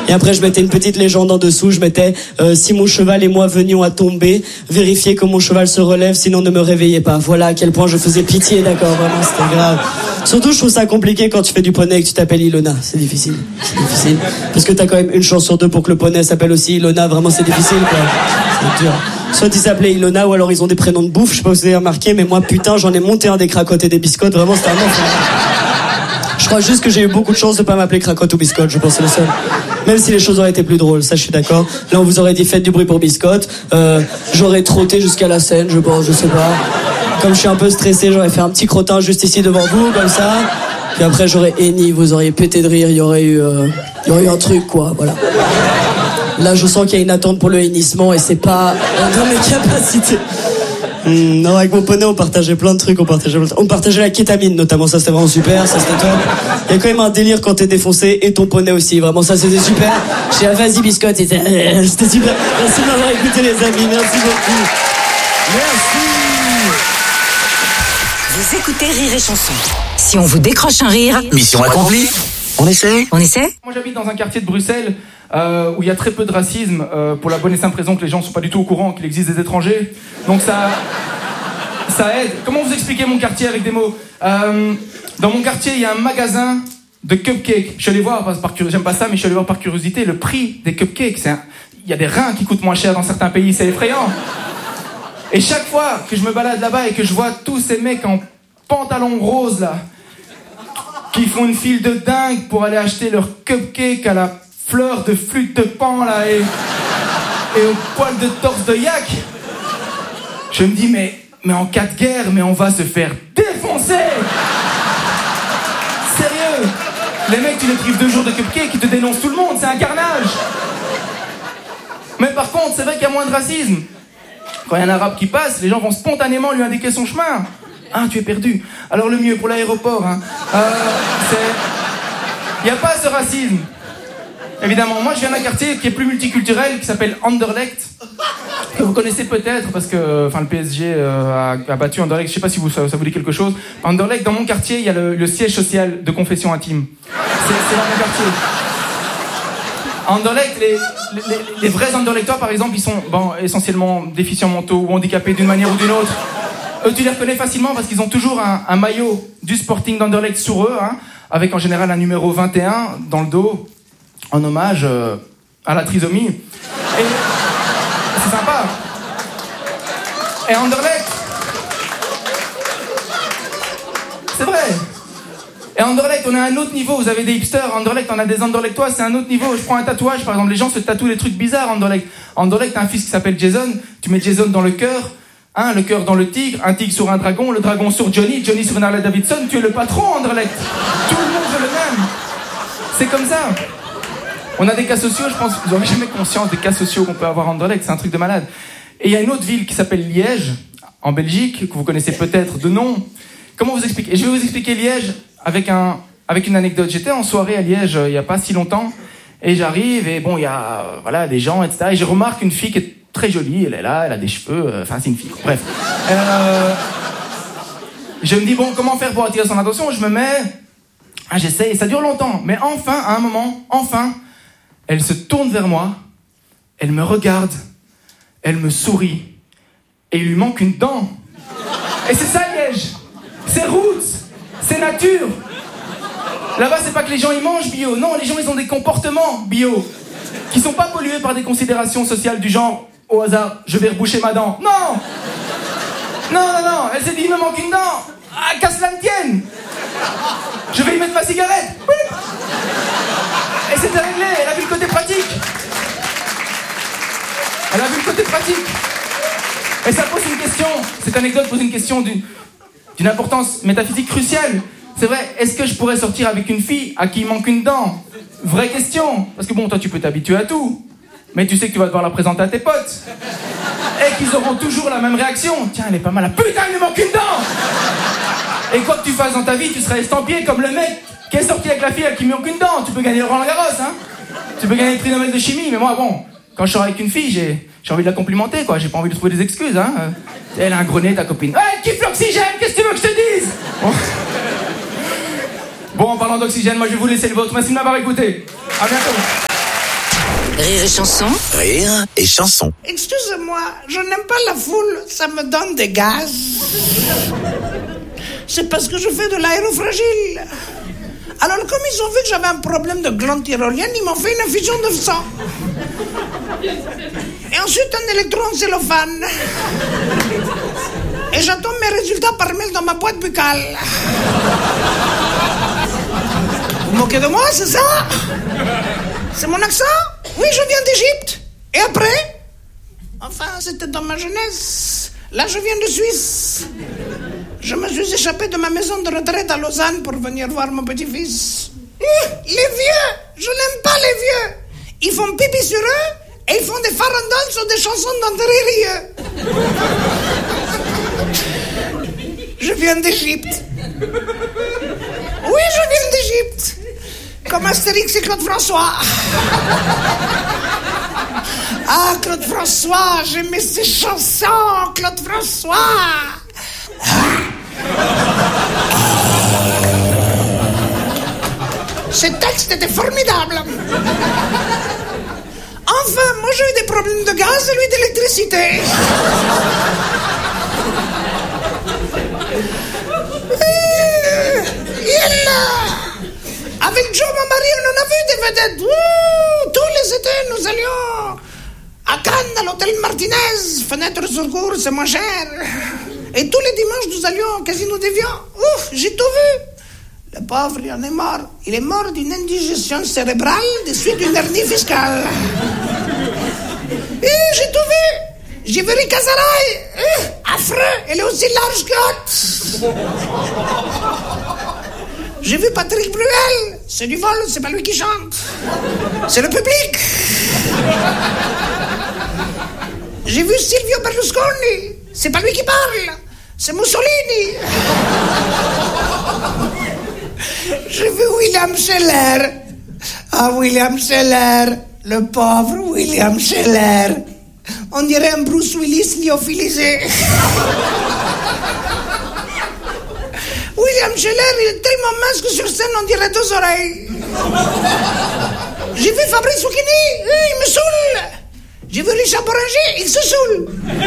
Et après, je mettais une petite légende en dessous. Je mettais si mon cheval et moi venions à tomber, vérifiez que mon cheval se relève, sinon ne me réveillez pas. Voilà à quel point je faisais pitié, d'accord, vraiment, c'était grave. Surtout, je trouve ça compliqué quand tu fais du poney et que tu t'appelles Ilona. C'est difficile. Parce que t'as quand même une chance sur deux pour que le poney s'appelle aussi Ilona. Vraiment, c'est difficile, quoi. C'est dur. Soit ils s'appelaient Ilona, ou alors ils ont des prénoms de bouffe. Je sais pas si vous avez remarqué, mais moi, putain, j'en ai monté un des cracottes et des biscottes. Vraiment, c'était un enfer. Je crois juste que j'ai eu beaucoup de chance de pas m'appeler Cracotte ou Biscotte, je pense c'est le seul. Même si les choses auraient été plus drôles, ça je suis d'accord. Là on vous aurait dit faites du bruit pour Biscotte. J'aurais trotté jusqu'à la scène, je pense, je sais pas. Comme je suis un peu stressé, j'aurais fait un petit crottin juste ici devant vous, comme ça. Puis après j'aurais henni, vous auriez pété de rire, il y aurait eu un truc quoi, voilà. Là je sens qu'il y a une attente pour le hennissement et c'est pas dans mes capacités. Non, avec mon poney, on partageait plein de trucs. On partageait la kétamine, notamment. Ça, c'était vraiment super. Ça, c'était top. Il y a quand même un délire quand t'es défoncé et ton poney aussi. Vraiment, ça, c'était super. J'ai dit, vas-y, biscotte. C'était super. Merci de m'avoir écouté, les amis. Merci beaucoup. Merci. Vous écoutez Rire et Chanson. Si on vous décroche un rire, mission accomplie. On essaie. Moi, j'habite dans un quartier de Bruxelles où il y a très peu de racisme, pour la bonne et simple raison que les gens ne sont pas du tout au courant qu'il existe des étrangers. Donc ça aide. Comment vous expliquer mon quartier avec des mots ? Dans mon quartier, il y a un magasin de cupcakes. Je suis allé voir, j'aime pas ça, mais je suis allé voir par curiosité le prix des cupcakes. Il y a des reins qui coûtent moins cher dans certains pays, c'est effrayant. Et chaque fois que je me balade là-bas et que je vois tous ces mecs en pantalon rose là, qui font une file de dingue pour aller acheter leur cupcake à la fleur de flûte de pan là et au poil de torse de yak, je me dis mais en cas de guerre, mais on va se faire défoncer. Sérieux, les mecs tu les prives 2 jours de cupcake, ils te dénoncent tout le monde, c'est un carnage. Mais par contre c'est vrai qu'il y a moins de racisme. Quand il y a un arabe qui passe, les gens vont spontanément lui indiquer son chemin. Ah, tu es perdu. Alors le mieux pour l'aéroport, hein. Il n'y a pas ce racisme. Évidemment, moi je viens d'un quartier qui est plus multiculturel, qui s'appelle Anderlecht, que vous connaissez peut-être parce que le PSG a battu Anderlecht. Je ne sais pas si ça vous dit quelque chose. Anderlecht, dans mon quartier, il y a le siège social de confession intime. C'est dans mon quartier. Anderlecht, les vrais Anderlechtois, par exemple, ils sont essentiellement déficients mentaux ou handicapés d'une manière ou d'une autre. Eux, tu les reconnais facilement parce qu'ils ont toujours un maillot du Sporting d'Anderlecht sur eux, hein, avec en général un numéro 21 dans le dos, en hommage à la trisomie. Et c'est sympa. Et Anderlecht, c'est vrai. Et Anderlecht, on est à un autre niveau. Vous avez des hipsters. Anderlecht, on a des Anderlechtois, c'est un autre niveau. Je prends un tatouage, par exemple. Les gens se tatouent des trucs bizarres, Anderlecht. Anderlecht, t'as un fils qui s'appelle Jason. Tu mets Jason dans le cœur. Hein, le cœur dans le tigre, un tigre sur un dragon, le dragon sur Johnny, Johnny sur une Harley Davidson. Tu es le patron, Anderlecht. Tout le monde veut le même. C'est comme ça. On a des cas sociaux, je pense que vous n'aurez jamais conscience des cas sociaux qu'on peut avoir à Anderlecht. C'est un truc de malade. Et il y a une autre ville qui s'appelle Liège, en Belgique, que vous connaissez peut-être de nom. Comment vous expliquer ? Et je vais vous expliquer Liège avec une anecdote. J'étais en soirée à Liège il n'y a pas si longtemps, et j'arrive, et bon, il y a des gens, etc. Et je remarque une fille qui est très jolie, elle est là, elle a des cheveux, c'est une fille, bref. Je me dis, bon, comment faire pour attirer son attention ? Je me mets, j'essaye, ça dure longtemps, mais enfin, à un moment, elle se tourne vers moi, elle me regarde, elle me sourit, et il lui manque une dent. Et c'est ça, Liège. C'est roots, c'est nature. Là-bas, c'est pas que les gens ils mangent bio, non, les gens ils ont des comportements bio, qui sont pas pollués par des considérations sociales du genre, au hasard, je vais reboucher ma dent. Non, elle s'est dit, il me manque une dent. Ah, qu'à cela ne tienne. Je vais y mettre ma cigarette. Oui. Et c'était réglé, elle a vu le côté pratique. Et ça pose une question, cette anecdote pose une question d'une importance métaphysique cruciale. C'est vrai, est-ce que je pourrais sortir avec une fille à qui il manque une dent ? Vraie question. Parce que bon, toi tu peux t'habituer à tout. Mais tu sais que tu vas devoir la présenter à tes potes. Et qu'ils auront toujours la même réaction. Tiens, elle est pas mal. Putain, il me manque une dent. Et quoi que tu fasses dans ta vie, tu seras estampillé comme le mec qui est sorti avec la fille à qui il manque une dent. Tu peux gagner le Roland Garros, hein. Tu peux gagner le prix Nobel de chimie. Mais moi, bon, quand je sors avec une fille, j'ai envie de la complimenter, quoi. J'ai pas envie de trouver des excuses, hein. Elle a un gros nez, ta copine. Elle kiffe l'oxygène, qu'est-ce que tu veux que je te dise ? Bon, en parlant d'oxygène, moi je vais vous laisser le vôtre. Merci de m'avoir écouté. À bientôt. Rire et chanson. Rire et chanson. Excusez-moi, je n'aime pas la foule, ça me donne des gaz. C'est parce que je fais de l'aérofragile. Alors, comme ils ont vu que j'avais un problème de glande tyrolienne, ils m'ont fait une infusion de sang. Et ensuite, un électron en cellophane. Et j'attends mes résultats par mail dans ma boîte buccale. Vous moquez de moi, c'est ça? C'est mon accent? Oui, je viens d'Égypte. Et après? Enfin, c'était dans ma jeunesse. Là, je viens de Suisse. Je me suis échappé de ma maison de retraite à Lausanne pour venir voir mon petit-fils. Les vieux! Je n'aime pas les vieux! Ils font pipi sur eux et ils font des farandoles sur des chansons d'André Rieu. Je viens d'Égypte. Oui, je viens d'Égypte. Comme Astérix et Claude François. Ah, Claude François, j'aimais ses chansons, Claude François. Ces textes étaient formidables. Enfin, moi j'ai eu des problèmes de gaz et lui d'électricité. Avec Joe, mon mari, on en a vu des vedettes. Tous les étés, nous allions à Cannes, à l'hôtel Martinez. Fenêtre sur cour, c'est moins cher. Et tous les dimanches, nous allions au Casino d'Évian. J'ai tout vu. Le pauvre, il en est mort. Il est mort d'une indigestion cérébrale des suites d'une hernie fiscale. Et j'ai tout vu. J'ai vu Rika Zaraï. Affreux. Elle est aussi large que haute. J'ai vu Patrick Bruel. C'est du vol, c'est pas lui qui chante. C'est le public. J'ai vu Silvio Berlusconi. C'est pas lui qui parle. C'est Mussolini. J'ai vu William Scheller. Ah, William Scheller. Le pauvre William Scheller. On dirait un Bruce Willis lyophilisé. William Scheller, il est tellement mince que sur scène, on dirait 2 oreilles. J'ai vu Fabrice Lucchini, il me saoule. J'ai vu Richard Boranger, il se saoule.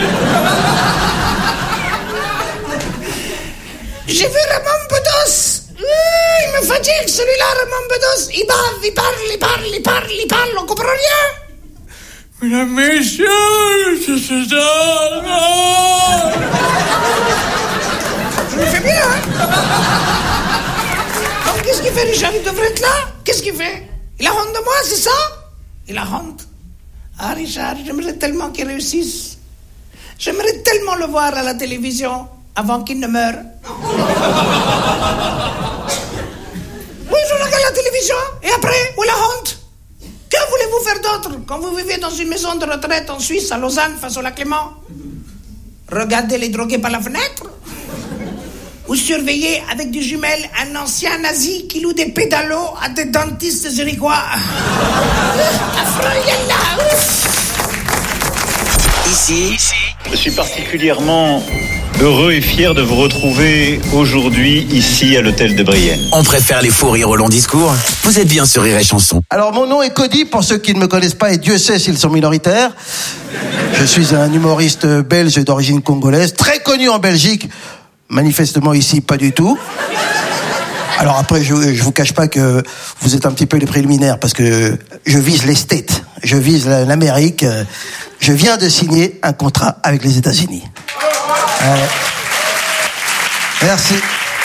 J'ai vu Ramon Bedos. Il me fatigue, celui-là, Ramon Bedos. Il parle, il parle, on comprend rien. Mesdames, messieurs, c'est ça. Je le fais bien, hein. Donc, qu'est-ce qu'il fait, Richard? Il devrait être là. Qu'est-ce qu'il fait? Il a honte de moi, c'est ça? Il a honte. Ah, Richard, j'aimerais tellement qu'il réussisse. J'aimerais tellement le voir à la télévision avant qu'il ne meure. Oui, je regarde la télévision. Et après, où est la honte? Que voulez-vous faire d'autre quand vous vivez dans une maison de retraite en Suisse, à Lausanne, face au lac Léman? Regardez les drogués par la fenêtre? Ou surveiller avec des jumelles un ancien nazi qui loue des pédalos à des dentistes zurichois? Ici, je suis particulièrement heureux et fier de vous retrouver aujourd'hui ici à l'hôtel de Brienne. on préfère les faux rires au long discours. Vous êtes bien sur Rire et Chanson. Alors mon nom est Cody, pour ceux qui ne me connaissent pas, et Dieu sait s'ils sont minoritaires. Je suis un humoriste belge d'origine congolaise, très connu en Belgique, manifestement ici pas du tout. Alors après, je vous cache pas que vous êtes un petit peu les préliminaires, parce que je vise les States, je vise l'Amérique. Je viens de signer un contrat avec les États-Unis. Merci.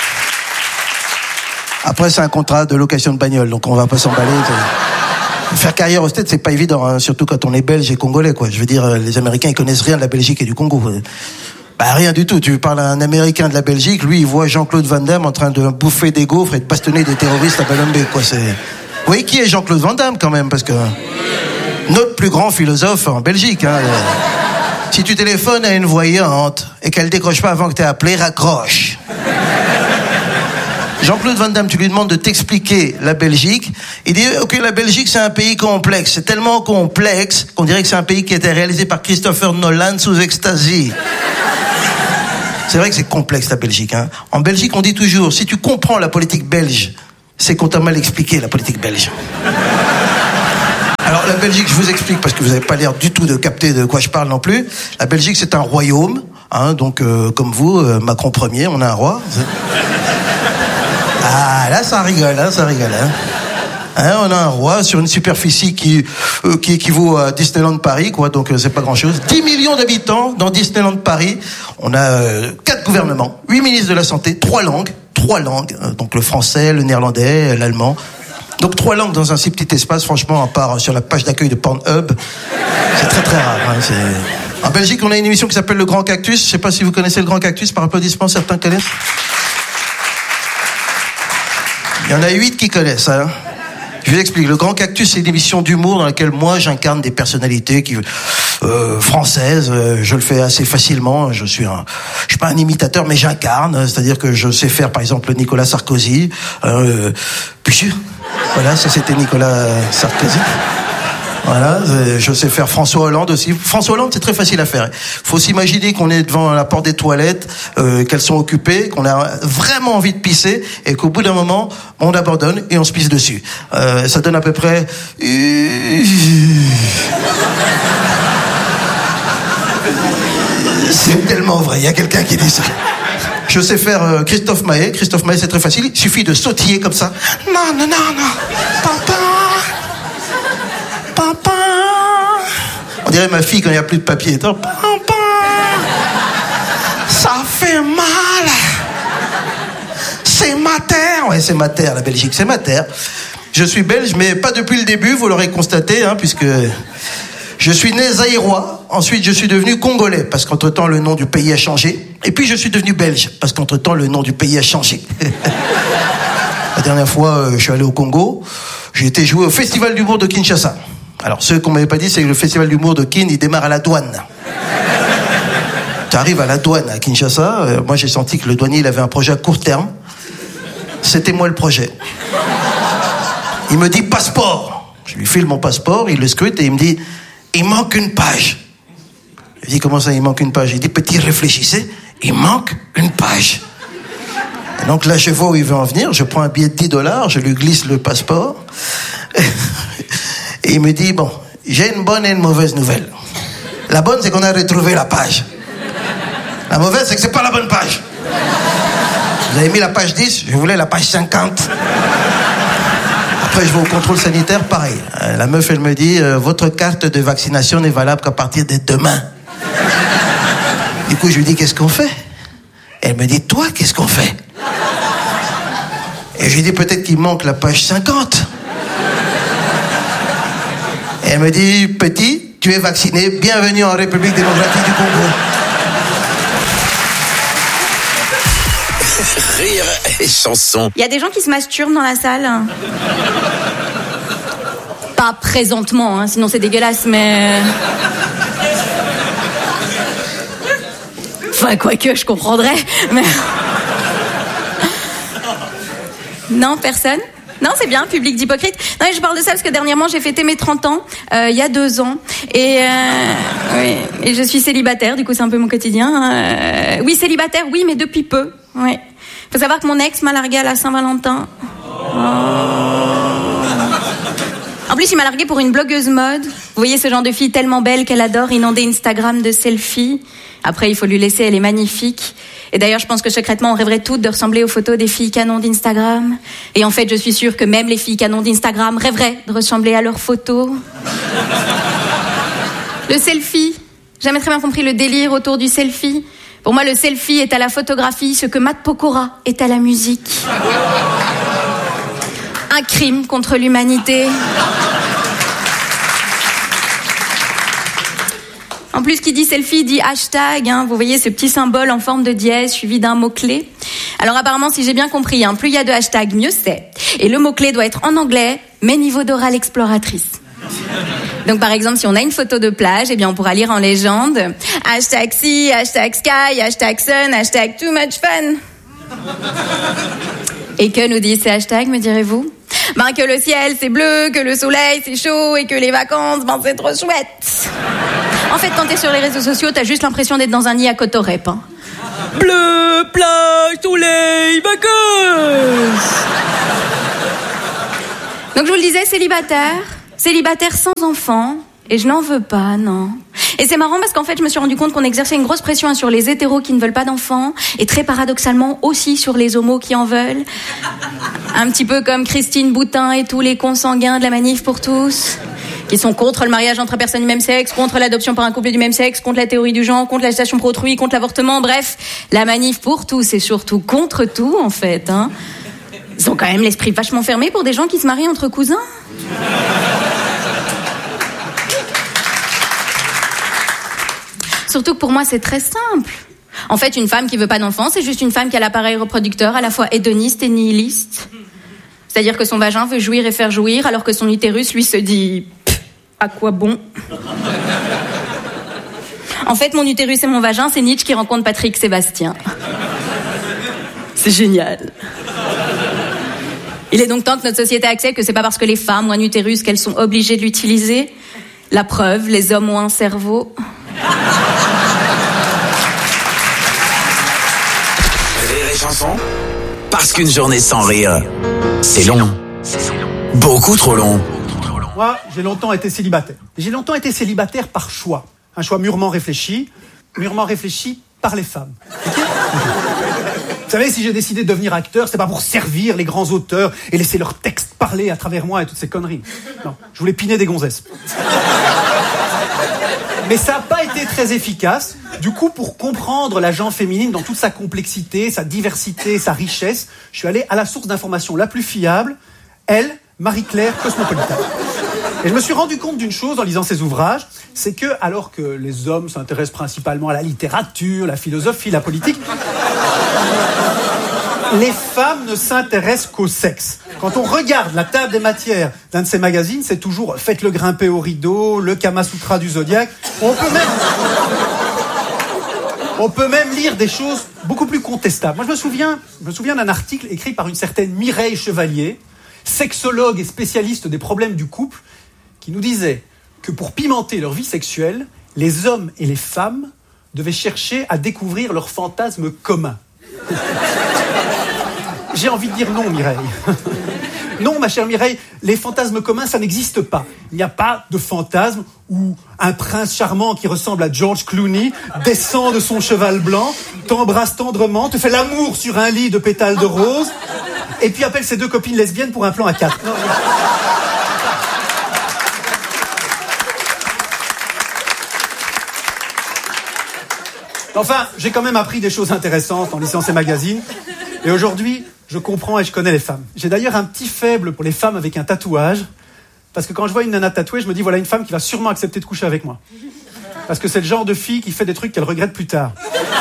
Après, c'est un contrat de location de bagnole, donc on va pas s'emballer. Faire carrière aux States, c'est pas évident, hein, surtout quand on est belge et congolais, quoi. Je veux dire, les Américains, ils connaissent rien de la Belgique et du Congo. Bah, rien du tout. Tu parles à un Américain de la Belgique, lui, il voit Jean-Claude Van Damme en train de bouffer des gaufres et de bastonner des terroristes à Balombe, quoi. C'est... Vous voyez qui est Jean-Claude Van Damme, quand même, parce que notre plus grand philosophe en Belgique, hein. Si tu téléphones à une voyante et qu'elle décroche pas avant que t'aies appelé, raccroche. Jean-Claude Van Damme, tu lui demandes de t'expliquer la Belgique. Il dit que la Belgique, c'est un pays complexe. C'est tellement complexe qu'on dirait que c'est un pays qui a été réalisé par Christopher Nolan sous ecstasy. C'est vrai que c'est complexe, la Belgique, hein. En Belgique, on dit toujours, si tu comprends la politique belge, c'est qu'on t'a mal expliqué la politique belge. Alors, la Belgique, je vous explique, parce que vous n'avez pas l'air du tout de capter de quoi je parle non plus. La Belgique, c'est un royaume, hein, donc comme vous, Macron Ier, on a un roi. Ah, là, ça rigole, hein, ça rigole. Hein, on a un roi sur une superficie qui équivaut à Disneyland Paris, quoi, donc c'est pas grand-chose. 10 millions d'habitants dans Disneyland Paris. On a 4 gouvernements, 8 ministres de la Santé, 3 langues, donc le français, le néerlandais, l'allemand. Donc 3 langues dans un si petit espace, franchement, à part sur la page d'accueil de Pornhub, c'est très très rare. Hein, En Belgique, on a une émission qui s'appelle Le Grand Cactus. Je sais pas si vous connaissez Le Grand Cactus, par applaudissement, certains connaissent. Il y en a 8 qui connaissent, hein. Je vous explique. Le Grand Cactus, c'est une émission d'humour dans laquelle moi, j'incarne des personnalités françaises. Je le fais assez facilement. Je suis pas un imitateur, mais j'incarne. C'est-à-dire que je sais faire, par exemple, Nicolas Sarkozy. Voilà, ça c'était Nicolas Sarkozy. Voilà, je sais faire François Hollande aussi. François Hollande, c'est très facile à faire. Faut s'imaginer qu'on est devant la porte des toilettes, qu'elles sont occupées, qu'on a vraiment envie de pisser, et qu'au bout d'un moment, on abandonne et on se pisse dessus. Ça donne à peu près... C'est tellement vrai, il y a quelqu'un qui dit ça. Je sais faire Christophe Maé. Christophe Maé, c'est très facile. Il suffit de sautiller comme ça. Non. Papa. On dirait ma fille quand il n'y a plus de papier. Papa. Ça fait mal. C'est ma terre. Ouais, c'est ma terre, la Belgique. C'est ma terre. Je suis belge, mais pas depuis le début, vous l'aurez constaté, hein, puisque... Je suis né zaïrois, ensuite je suis devenu congolais, parce qu'entre-temps le nom du pays a changé, et puis je suis devenu belge, parce qu'entre-temps le nom du pays a changé. La dernière fois, je suis allé au Congo, j'ai été jouer au Festival d'humour de Kinshasa. Alors, ceux qu'on m'avait pas dit, c'est que le Festival d'humour de Kin, il démarre à la douane. Tu arrives à la douane à Kinshasa, moi j'ai senti que le douanier, il avait un projet à court terme. C'était moi le projet. Il me dit passeport. Je lui file mon passeport, il le scrute et il me dit... Il manque une page. Je dis, comment ça, il manque une page? Il dit, petit, réfléchissez, il manque une page. Et donc là, je vois où il veut en venir, je prends un billet de $10, je lui glisse le passeport, et il me dit, bon, j'ai une bonne et une mauvaise nouvelle. La bonne, c'est qu'on a retrouvé la page. La mauvaise, c'est que c'est pas la bonne page. Vous avez mis la page 10, je voulais la page 50. Après, je vais au contrôle sanitaire, pareil. La meuf, elle me dit, votre carte de vaccination n'est valable qu'à partir de demain. Du coup, je lui dis, qu'est-ce qu'on fait? Elle me dit, toi, qu'est-ce qu'on fait? Et je lui dis, peut-être qu'il manque la page 50. Et elle me dit, petit, tu es vacciné, bienvenue en République démocratique du Congo. Rire et chanson. Il y a des gens qui se masturbent dans la salle. Pas présentement, hein, sinon c'est dégueulasse, mais... Enfin, quoique, je comprendrais, mais... Non, personne? Non, c'est bien, public d'hypocrite. Non, mais je parle de ça parce que dernièrement, j'ai fêté mes 30 ans, il y a 2 ans. Et je suis célibataire, du coup, c'est un peu mon quotidien. Oui, célibataire, oui, mais depuis peu. Ouais. Faut savoir que mon ex m'a largué à la Saint-Valentin. Oh. En plus, il m'a largué pour une blogueuse mode. Vous voyez ce genre de fille tellement belle qu'elle adore inonder Instagram de selfies. Après, il faut lui laisser, elle est magnifique. Et d'ailleurs, je pense que secrètement, on rêverait toutes de ressembler aux photos des filles canons d'Instagram. Et en fait, je suis sûre que même les filles canons d'Instagram rêveraient de ressembler à leurs photos. Le selfie. J'ai jamais très bien compris le délire autour du selfie. Pour moi, le selfie est à la photographie ce que Matt Pokora est à la musique. Un crime contre l'humanité. En plus, qui dit selfie dit hashtag. Hein, vous voyez ce petit symbole en forme de dièse suivi d'un mot-clé. Alors apparemment, si j'ai bien compris, hein, plus il y a de hashtags, mieux c'est. Et le mot-clé doit être en anglais, mais niveau d'oral exploratrice. Donc par exemple, si on a une photo de plage, eh bien on pourra lire en légende hashtag sea, hashtag sky, hashtag sun, hashtag too much fun. Et que nous disent ces hashtags, me direz-vous? Ben que le ciel c'est bleu, que le soleil c'est chaud et que les vacances, ben c'est trop chouette. En fait, quand t'es sur les réseaux sociaux, t'as juste l'impression d'être dans un nid à Cotorep. Hein. Bleu, plage, soleil, vacances. Donc je vous le disais, célibataire. célibataire sans enfant, et je n'en veux pas, non. Et c'est marrant parce qu'en fait, je me suis rendu compte qu'on exerçait une grosse pression sur les hétéros qui ne veulent pas d'enfants, et très paradoxalement aussi sur les homos qui en veulent. Un petit peu comme Christine Boutin et tous les consanguins de la Manif pour tous, qui sont contre le mariage entre personnes du même sexe, contre l'adoption par un couple du même sexe, contre la théorie du genre, contre la gestation pour autrui, contre l'avortement, bref, la Manif pour tous et surtout contre tout, en fait, hein. Ils ont quand même l'esprit vachement fermé pour des gens qui se marient entre cousins. Surtout que pour moi, c'est très simple. En fait, une femme qui veut pas d'enfant, c'est juste une femme qui a l'appareil reproducteur à la fois hédoniste et nihiliste. C'est-à-dire que son vagin veut jouir et faire jouir, alors que son utérus, lui, se dit « à quoi bon ?» En fait, mon utérus et mon vagin, c'est Nietzsche qui rencontre Patrick Sébastien. C'est génial. Il est donc temps que notre société accepte que c'est pas parce que les femmes ont un utérus qu'elles sont obligées de l'utiliser. La preuve, les hommes ont un cerveau. Rire et chanson, parce qu'une journée sans rire, c'est long. Beaucoup trop long. Moi, j'ai longtemps été célibataire. J'ai longtemps été célibataire par choix. Un choix mûrement réfléchi par les femmes. Okay. Vous savez, si j'ai décidé de devenir acteur, c'est pas pour servir les grands auteurs et laisser leurs textes parler à travers moi et toutes ces conneries. Non, je voulais piner des gonzesses. Mais ça n'a pas été très efficace. Du coup, pour comprendre la gent féminine dans toute sa complexité, sa diversité, sa richesse, je suis allé à la source d'information la plus fiable, elle, Marie-Claire Cosmopolitan. Et je me suis rendu compte d'une chose en lisant ses ouvrages, c'est que, alors que les hommes s'intéressent principalement à la littérature, la philosophie, la politique, les femmes ne s'intéressent qu'au sexe. Quand on regarde la table des matières d'un de ces magazines, c'est toujours « Faites-le grimper au rideau », le Kama Sutra du Zodiac. On peut même lire des choses beaucoup plus contestables. Moi, je me souviens d'un article écrit par une certaine Mireille Chevalier, sexologue et spécialiste des problèmes du couple, qui nous disait que pour pimenter leur vie sexuelle, les hommes et les femmes devaient chercher à découvrir leurs fantasmes communs. J'ai envie de dire non, Mireille. Non, ma chère Mireille, les fantasmes communs, ça n'existe pas. Il n'y a pas de fantasme où un prince charmant qui ressemble à George Clooney descend de son cheval blanc, t'embrasse tendrement, te fait l'amour sur un lit de pétales de rose, et puis appelle ses deux copines lesbiennes pour un plan à 4. Non, enfin, j'ai quand même appris des choses intéressantes en lisant ces magazines. Et aujourd'hui, je comprends et je connais les femmes. J'ai d'ailleurs un petit faible pour les femmes avec un tatouage. Parce que quand je vois une nana tatouée, je me dis, voilà une femme qui va sûrement accepter de coucher avec moi. Parce que c'est le genre de fille qui fait des trucs qu'elle regrette plus tard.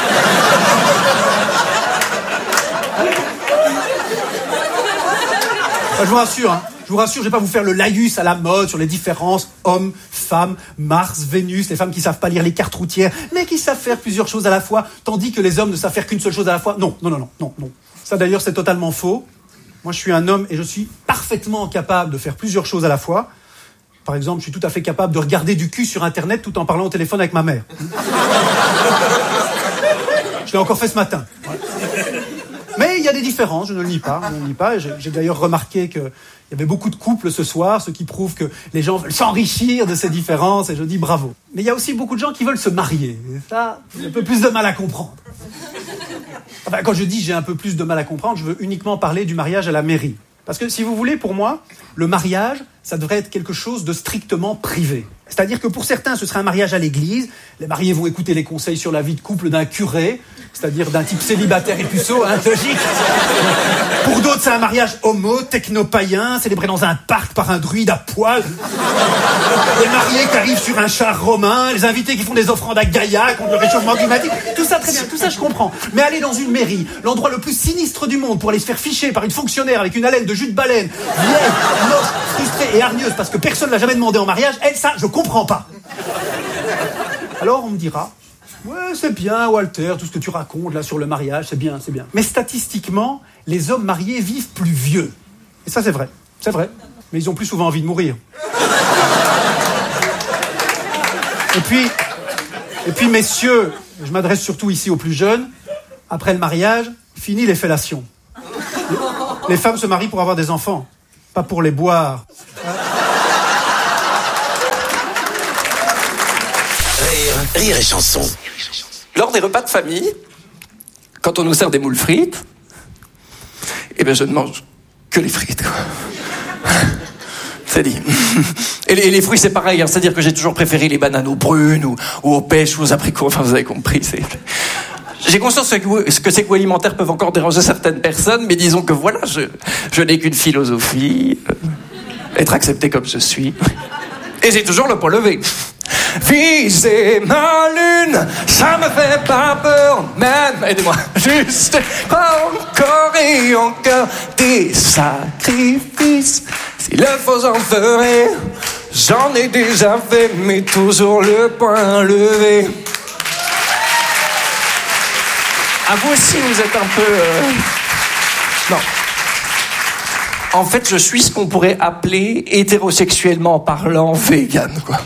Enfin, je vous rassure, je vais pas vous faire le laïus à la mode sur les différences hommes, femmes, Mars, Vénus, les femmes qui savent pas lire les cartes routières, mais qui savent faire plusieurs choses à la fois, tandis que les hommes ne savent faire qu'une seule chose à la fois. Non. Ça d'ailleurs, c'est totalement faux. Moi, je suis un homme et je suis parfaitement capable de faire plusieurs choses à la fois. Par exemple, je suis tout à fait capable de regarder du cul sur Internet tout en parlant au téléphone avec ma mère. Je l'ai encore fait ce matin. Ouais. Mais il y a des différences, je ne le nie pas. J'ai d'ailleurs remarqué qu'il y avait beaucoup de couples ce soir, ce qui prouve que les gens veulent s'enrichir de ces différences, et je dis bravo. Mais il y a aussi beaucoup de gens qui veulent se marier. Et ça, j'ai un peu plus de mal à comprendre. Enfin, quand je dis j'ai un peu plus de mal à comprendre, je veux uniquement parler du mariage à la mairie. Parce que si vous voulez, pour moi, le mariage, ça devrait être quelque chose de strictement privé. C'est-à-dire que pour certains, ce serait un mariage à l'église. Les mariés vont écouter les conseils sur la vie de couple d'un curé, c'est-à-dire d'un type célibataire et puceau, hein, logique. Pour d'autres, c'est un mariage homo, techno-païen, célébré dans un parc par un druide à poil. Les mariés qui arrivent sur un char romain, les invités qui font des offrandes à Gaïa contre le réchauffement climatique. Tout ça, très bien, tout ça, je comprends. Mais aller dans une mairie, l'endroit le plus sinistre du monde, pour aller se faire ficher par une fonctionnaire avec une haleine de jus de baleine, vieille, moche, frustrée et hargneuse parce que personne ne l'a jamais demandé en mariage, elle, ça, je comprends pas. Alors, on me dira... Ouais, c'est bien, Walter, tout ce que tu racontes là sur le mariage, c'est bien. Mais statistiquement, les hommes mariés vivent plus vieux. Et ça, c'est vrai. Mais ils ont plus souvent envie de mourir. Et puis, messieurs, je m'adresse surtout ici aux plus jeunes, après le mariage, fini les fellations. Les femmes se marient pour avoir des enfants, pas pour les boire. Rire et Chanson. Lors des repas de famille, quand on nous sert des moules frites, eh ben je ne mange que les frites, quoi. C'est dit. Et les fruits, c'est pareil, hein, c'est-à-dire que j'ai toujours préféré les bananes aux prunes ou aux pêches ou aux abricots, enfin vous avez compris, c'est... J'ai conscience que ces goûts alimentaires peuvent encore déranger certaines personnes, mais disons que voilà, je n'ai qu'une philosophie, être accepté comme je suis. Et j'ai toujours le poing levé. Viser ma lune, ça me fait pas peur, même, aidez-moi, juste encore et encore des sacrifices. S'il le faut, j'en ferai, j'en ai déjà fait, mais toujours le poing levé. À vous aussi, vous êtes un peu... Non. En fait, je suis ce qu'on pourrait appeler, hétérosexuellement parlant, vegan, quoi.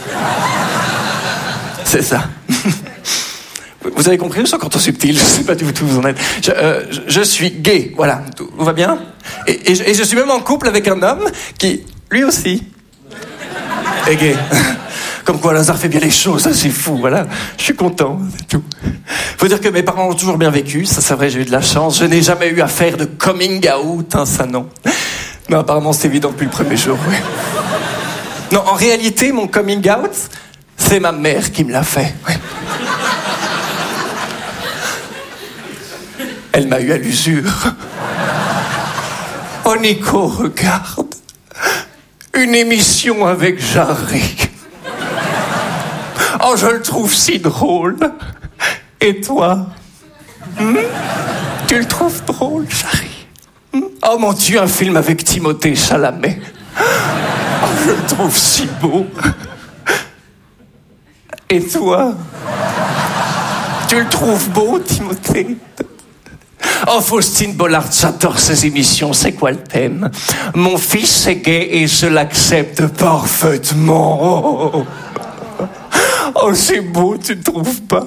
C'est ça. Vous avez compris, je suis encore trop subtil, je sais pas du tout où vous en êtes. Je suis gay, voilà, tout va bien. Et je suis même en couple avec un homme qui, lui aussi, est gay. Comme quoi, Lazare fait bien les choses, ça c'est fou, voilà. Je suis content, c'est tout. Faut dire que mes parents ont toujours bien vécu, ça c'est vrai, j'ai eu de la chance. Je n'ai jamais eu à faire de coming out, hein, ça non. Mais apparemment c'est évident depuis le premier jour, oui. Non, en réalité, mon coming out, c'est ma mère qui me l'a fait, oui. Elle m'a eu à l'usure. Oh Nico, regarde. Une émission avec Jarry. Oh, je le trouve si drôle. Et toi Tu le trouves drôle, Jarry? Oh mon Dieu, un film avec Timothée Chalamet. Oh, je le trouve si beau. Et toi? Tu le trouves beau, Timothée? Oh, Faustine Bollard, j'adore ces émissions. C'est quoi le thème? Mon fils est gay et je l'accepte parfaitement. Oh, c'est beau, tu ne trouves pas?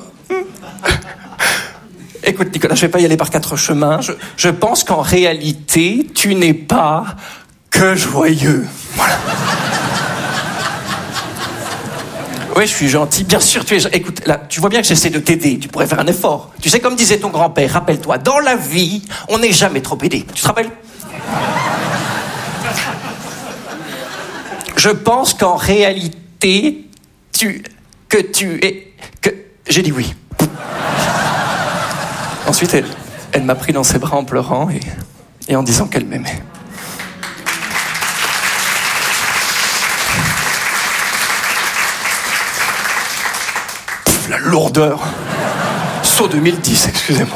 Écoute, Nicolas, je vais pas y aller par quatre chemins. Je pense qu'en réalité, tu n'es pas que joyeux. Voilà. Oui, je suis gentil. Bien sûr, tu es... Écoute, là, tu vois bien que j'essaie de t'aider. Tu pourrais faire un effort. Tu sais, comme disait ton grand-père, rappelle-toi, dans la vie, on n'est jamais trop aidé. Tu te rappelles? Je pense qu'en réalité, j'ai dit oui. Ensuite, elle m'a pris dans ses bras en pleurant et en disant qu'elle m'aimait. La lourdeur. Saut 2010, excusez-moi.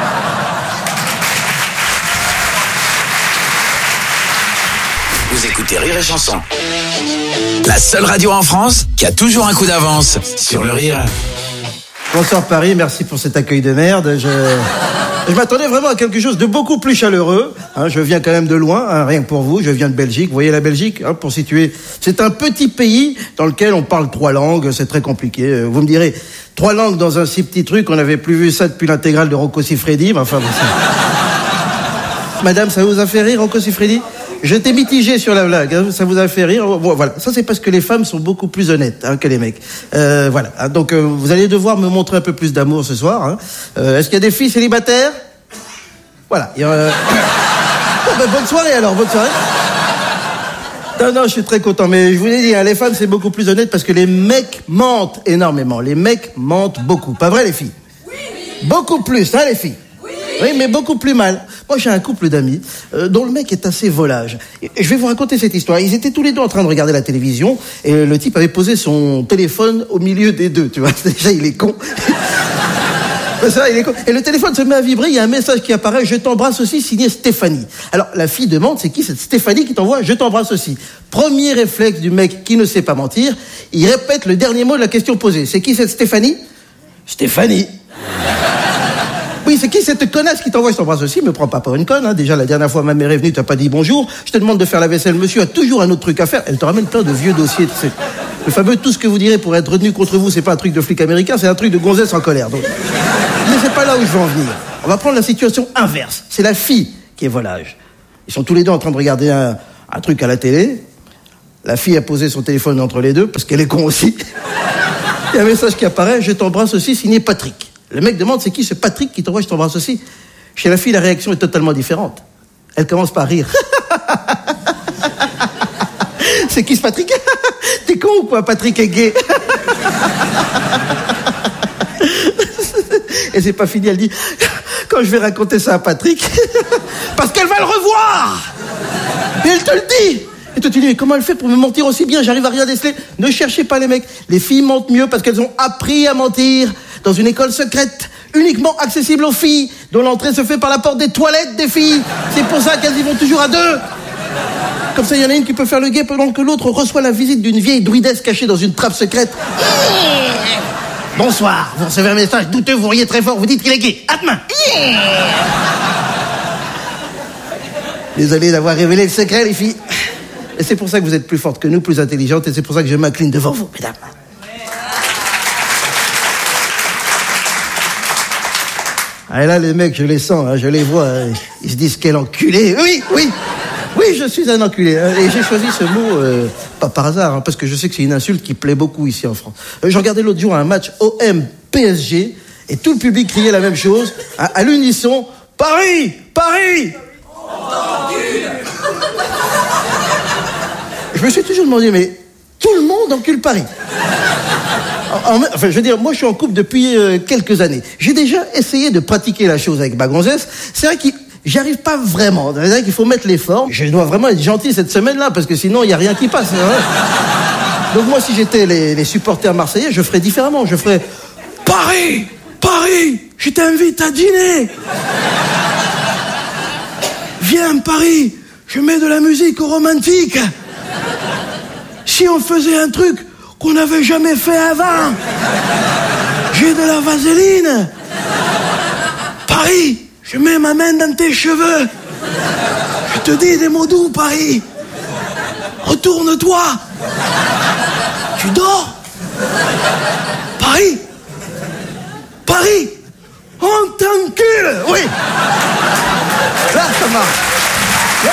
Vous écoutez Rire et Chanson. La seule radio en France qui a toujours un coup d'avance sur le rire. Bonsoir Paris, merci pour cet accueil de merde. Je m'attendais vraiment à quelque chose de beaucoup plus chaleureux. Hein, je viens quand même de loin, hein, rien que pour vous. Je viens de Belgique. Vous voyez la Belgique, hein, pour situer. C'est un petit pays dans lequel on parle 3 langues. C'est très compliqué. Vous me direz, 3 langues dans un si petit truc, on n'avait plus vu ça depuis l'intégrale de Rocco Siffredi. Mais enfin, bon, Madame, ça vous a fait rire, Rocco Siffredi? J'étais mitigé sur la blague, hein, ça vous a fait rire. Bon, voilà, ça c'est parce que les femmes sont beaucoup plus honnêtes, hein, que les mecs. Voilà, donc vous allez devoir me montrer un peu plus d'amour ce soir. Hein. Est-ce qu'il y a des filles célibataires? Voilà. Bon, ben, bonne soirée alors, bonne soirée. Non, je suis très content, mais je vous l'ai dit, hein, les femmes c'est beaucoup plus honnête parce que les mecs mentent énormément. Les mecs mentent beaucoup, pas vrai les filles? Oui. Beaucoup plus, hein les filles? Oui, mais beaucoup plus mal. Moi, j'ai un couple d'amis dont le mec est assez volage. Et je vais vous raconter cette histoire. Ils étaient tous les deux en train de regarder la télévision et le type avait posé son téléphone au milieu des deux, tu vois. Déjà, il est con. Ça, il est con. Et le téléphone se met à vibrer, il y a un message qui apparaît, je t'embrasse aussi, signé Stéphanie. Alors, la fille demande, c'est qui cette Stéphanie qui t'envoie, je t'embrasse aussi? Premier réflexe du mec qui ne sait pas mentir, il répète le dernier mot de la question posée. C'est qui cette Stéphanie? Stéphanie. Oui, c'est qui cette connasse qui t'envoie? Je t'embrasse aussi, me prends pas pour une conne, hein. Déjà, la dernière fois, ma mère est venue, t'as pas dit bonjour. Je te demande de faire la vaisselle, monsieur a toujours un autre truc à faire. Elle te ramène plein de vieux dossiers, tu sais. Le fameux tout ce que vous direz pour être retenu contre vous, c'est pas un truc de flic américain, c'est un truc de gonzesse en colère. Donc... Mais c'est pas là où je veux en venir. On va prendre la situation inverse. C'est la fille qui est volage. Ils sont tous les deux en train de regarder un truc à la télé. La fille a posé son téléphone entre les deux, parce qu'elle est con aussi. Il y a un message qui apparaît, je t'embrasse aussi, signé Patrick. Le mec demande, c'est qui ce Patrick qui t'envoie, je t'embrasse aussi? Chez la fille, la réaction est totalement différente. Elle commence par rire. C'est qui ce Patrick? T'es con ou quoi? Patrick est gay. Et c'est pas fini, elle dit, quand je vais raconter ça à Patrick, parce qu'elle va le revoir. Et elle te le dit. Et toi tu dis, mais comment elle fait pour me mentir aussi bien? J'arrive à rien déceler. Ne cherchez pas les mecs. Les filles mentent mieux parce qu'elles ont appris à mentir dans une école secrète, uniquement accessible aux filles, dont l'entrée se fait par la porte des toilettes des filles. C'est pour ça qu'elles y vont toujours à deux. Comme ça, il y en a une qui peut faire le guet pendant que l'autre reçoit la visite d'une vieille druidesse cachée dans une trappe secrète. Bonsoir, vous recevez un message douteux, vous riez très fort, vous dites qu'il est gay. À demain. Désolé d'avoir révélé le secret, les filles. Et c'est pour ça que vous êtes plus fortes que nous, plus intelligentes, et c'est pour ça que je m'incline devant vous, mesdames. Ah, et là, les mecs, je les sens, hein, je les vois, hein, ils se disent quel enculé. Oui, je suis un enculé. Hein, et j'ai choisi ce mot, pas par hasard, hein, parce que je sais que c'est une insulte qui plaît beaucoup ici en France. Je regardais l'autre jour un match OM-PSG, et tout le public criait la même chose, à l'unisson, Paris, Paris. Je me suis toujours demandé, mais tout le monde encule Paris. Enfin, je veux dire, moi je suis en couple depuis quelques années. J'ai déjà essayé de pratiquer la chose avec ma gonzesse. C'est vrai que j'y arrive pas vraiment. C'est vrai qu'il faut mettre l'effort. Je dois vraiment être gentil cette semaine-là, parce que sinon il n'y a rien qui passe. Hein. Donc moi, si j'étais les supporters marseillais, je ferais différemment. Je ferais Paris, Paris, je t'invite à dîner. Viens Paris, je mets de la musique romantique. Si on faisait un truc qu'on n'avait jamais fait avant, j'ai de la vaseline. Paris, je mets ma main dans tes cheveux. Je te dis des mots doux, Paris. Retourne-toi. Tu dors? Paris, Paris, on t'encule. Oui. Là, ça marche. Là.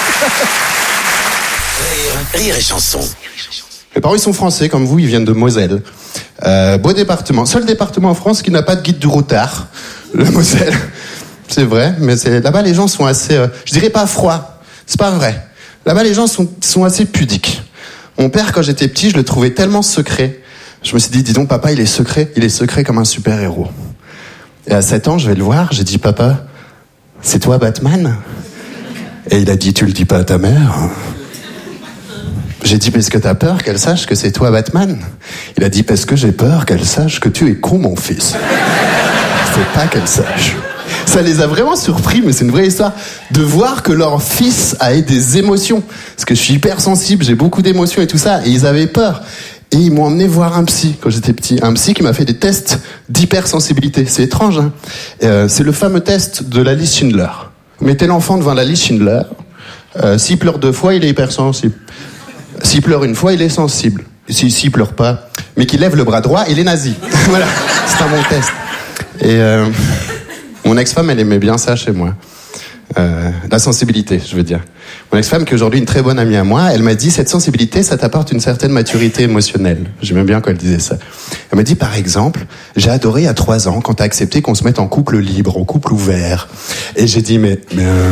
Rire et chanson. Mes parents, ils sont français, comme vous, ils viennent de Moselle. Beau département. Seul département en France qui n'a pas de guide du routard. Le Moselle. C'est vrai, mais là-bas, les gens sont assez, je dirais pas froids. C'est pas vrai. Là-bas, les gens sont assez pudiques. Mon père, quand j'étais petit, je le trouvais tellement secret. Je me suis dit, dis donc, papa, il est secret comme un super-héros. Et à 7 ans, je vais le voir, j'ai dit, papa, c'est toi Batman? Et il a dit, tu le dis pas à ta mère? J'ai dit, parce que t'as peur qu'elle sache que c'est toi Batman? Il a dit, parce que j'ai peur qu'elle sache que tu es con, mon fils. Faut pas qu'elle sache. Ça les a vraiment surpris, mais c'est une vraie histoire, de voir que leur fils a des émotions. Parce que je suis hyper sensible, j'ai beaucoup d'émotions et tout ça, et ils avaient peur. Et ils m'ont emmené voir un psy quand j'étais petit. Un psy qui m'a fait des tests d'hypersensibilité. C'est étrange, hein. C'est le fameux test de la liste Schindler. Vous mettez l'enfant devant la liste Schindler. S'il pleure 2 fois, il est hypersensible. S'il pleure 1 fois, il est sensible. S'il pleure pas, mais qu'il lève le bras droit, il est nazi. Voilà, c'est un bon test. Et mon ex-femme, elle aimait bien ça chez moi. La sensibilité, je veux dire. Mon ex-femme, qui est aujourd'hui une très bonne amie à moi, elle m'a dit, cette sensibilité, ça t'apporte une certaine maturité émotionnelle. J'aimais bien quand elle disait ça. Elle m'a dit, par exemple, j'ai adoré à 3 ans quand t'as accepté qu'on se mette en couple libre, en couple ouvert. Et j'ai dit, mais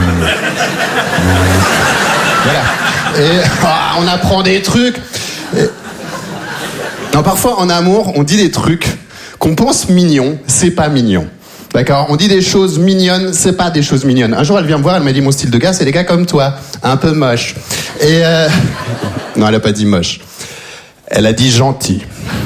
voilà. Et on apprend des trucs. Non, parfois, en amour, on dit des trucs qu'on pense mignons, c'est pas mignon. D'accord? On dit des choses mignonnes, c'est pas des choses mignonnes. Un jour, elle vient me voir, elle m'a dit, mon style de gars, c'est des gars comme toi, un peu moche. Et non, elle a pas dit moche. Elle a dit gentil.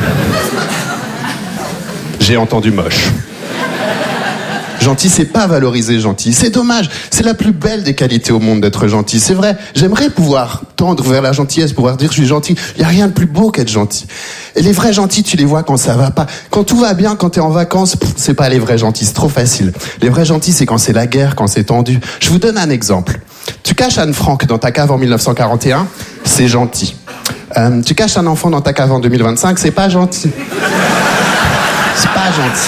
J'ai entendu moche. Gentil, c'est pas valoriser gentil. C'est dommage. C'est la plus belle des qualités au monde d'être gentil. C'est vrai. J'aimerais pouvoir tendre vers la gentillesse, pouvoir dire je suis gentil. Il y a rien de plus beau qu'être gentil. Et les vrais gentils, tu les vois quand ça va pas. Quand tout va bien, quand t'es en vacances, c'est pas les vrais gentils. C'est trop facile. Les vrais gentils, c'est quand c'est la guerre, quand c'est tendu. Je vous donne un exemple. Tu caches Anne Frank dans ta cave en 1941, c'est gentil. Tu caches un enfant dans ta cave en 2025, c'est pas gentil. C'est pas gentil.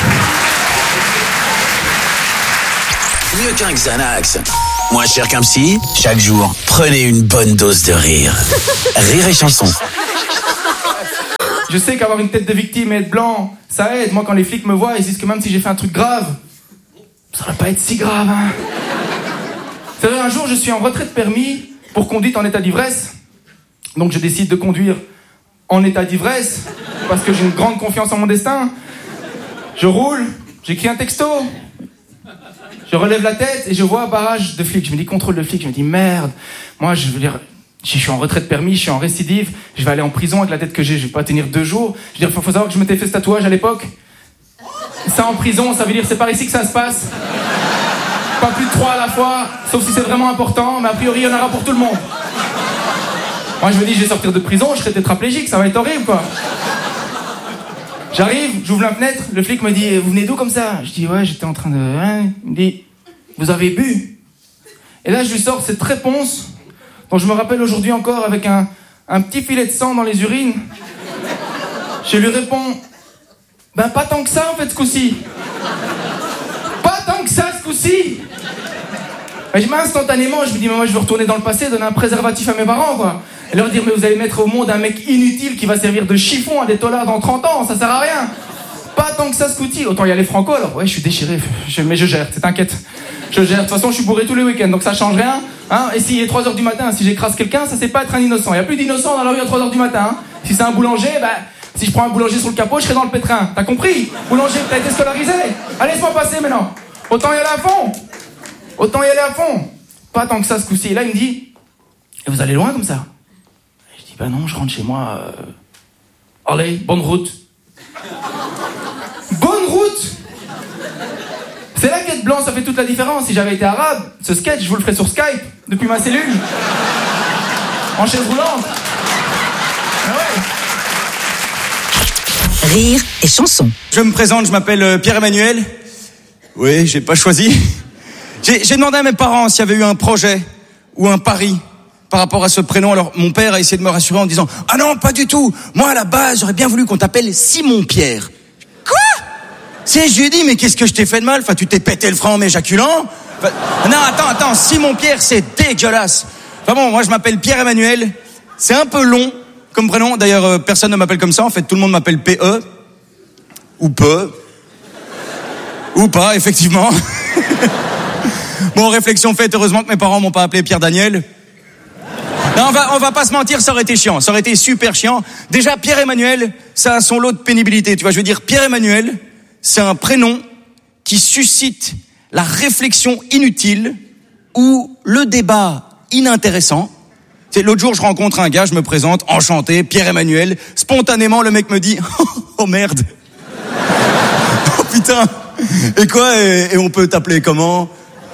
Mieux qu'un Xanax. Moins cher qu'un psy, chaque jour, prenez une bonne dose de rire. Rire et chanson. Je sais qu'avoir une tête de victime et être blanc, ça aide. Moi, quand les flics me voient, ils disent que même si j'ai fait un truc grave, ça va pas être si grave, hein. C'est vrai, un jour, je suis en retrait de permis pour conduite en état d'ivresse. Donc, je décide de conduire en état d'ivresse parce que j'ai une grande confiance en mon destin. Je roule, j'écris un texto. Je relève la tête et je vois un barrage de flics. Je me dis contrôle de flics. Je me dis merde. Moi, je veux dire, je suis en retrait de permis, je suis en récidive. Je vais aller en prison avec la tête que j'ai. Je vais pas tenir 2 jours. Je veux dire, faut savoir que je m'étais fait ce tatouage à l'époque. Ça en prison, ça veut dire c'est par ici que ça se passe. Pas plus de 3 à la fois, sauf si c'est vraiment important. Mais a priori, il y en aura pour tout le monde. Moi, je me dis, je vais sortir de prison, je serai tétraplégique, ça va être horrible, quoi. J'arrive, j'ouvre la fenêtre, le flic me dit, vous venez d'où comme ça? Je dis, ouais, j'étais en train de... Hein? Il me dit, vous avez bu? Et là, je lui sors cette réponse, dont je me rappelle aujourd'hui encore, avec un petit filet de sang dans les urines. Je lui réponds, ben pas tant que ça, en fait, ce coup-ci. Pas tant que ça, ce coup-ci. Et je instantanément, je me dis, mais moi, je veux retourner dans le passé, donner un préservatif à mes parents, quoi. Et leur dire, mais vous allez mettre au monde un mec inutile qui va servir de chiffon à des tolards dans 30 ans, ça sert à rien. Pas tant que ça, ce coup-ci. Autant y aller franco, alors. Ouais, je suis déchiré, mais je gère, t'inquiète. Je gère. De toute façon, je suis bourré tous les week-ends, donc ça change rien. Hein. Et s'il est 3h du matin, si j'écrase quelqu'un, ça c'est pas être un innocent. Il y a plus d'innocents dans la rue à 3h du matin. Hein. Si c'est un boulanger, bah, si je prends un boulanger sur le capot, je serai dans le pétrin. T'as compris? Boulanger, t'as été scolarisé. Allez, laisse-moi passer maintenant. Autant y aller à fond. Autant y aller à fond. Pas tant que ça, ce coup-ci. Et là, il me dit, et vous allez loin comme ça? Et je dis, bah non, je rentre chez moi. Allez, bonne route. Bonne route. C'est là qu'être blanc, ça fait toute la différence. Si j'avais été arabe, ce sketch, je vous le ferais sur Skype, depuis ma cellule. En chaise roulante. Ah ouais. Rire et chanson. Je me présente, je m'appelle Pierre-Emmanuel. Oui, j'ai pas choisi. J'ai demandé à mes parents s'il y avait eu un projet ou un pari par rapport à ce prénom. Alors, mon père a essayé de me rassurer en disant « Ah non, pas du tout. Moi, à la base, j'aurais bien voulu qu'on t'appelle Simon-Pierre. » Quoi? Je lui ai dit « Mais qu'est-ce que je t'ai fait de mal? Enfin, tu t'es pété le frein en m'éjaculant? Enfin, non, attends, Simon-Pierre, c'est dégueulasse. Enfin bon, moi, je m'appelle Pierre-Emmanuel. C'est un peu long comme prénom. D'ailleurs, personne ne m'appelle comme ça. En fait, tout le monde m'appelle P.E. Ou Peu. Ou pas, effectivement. Bon, réflexion faite, heureusement que mes parents m'ont pas appelé Pierre-Daniel. Non, on va pas se mentir, ça aurait été chiant, ça aurait été super chiant. Déjà, Pierre-Emmanuel, ça a son lot de pénibilité, tu vois, je veux dire, Pierre-Emmanuel, c'est un prénom qui suscite la réflexion inutile ou le débat inintéressant. L'autre jour, je rencontre un gars, je me présente, enchanté, Pierre-Emmanuel, spontanément, le mec me dit, oh merde. Oh putain. Et quoi, et on peut t'appeler comment?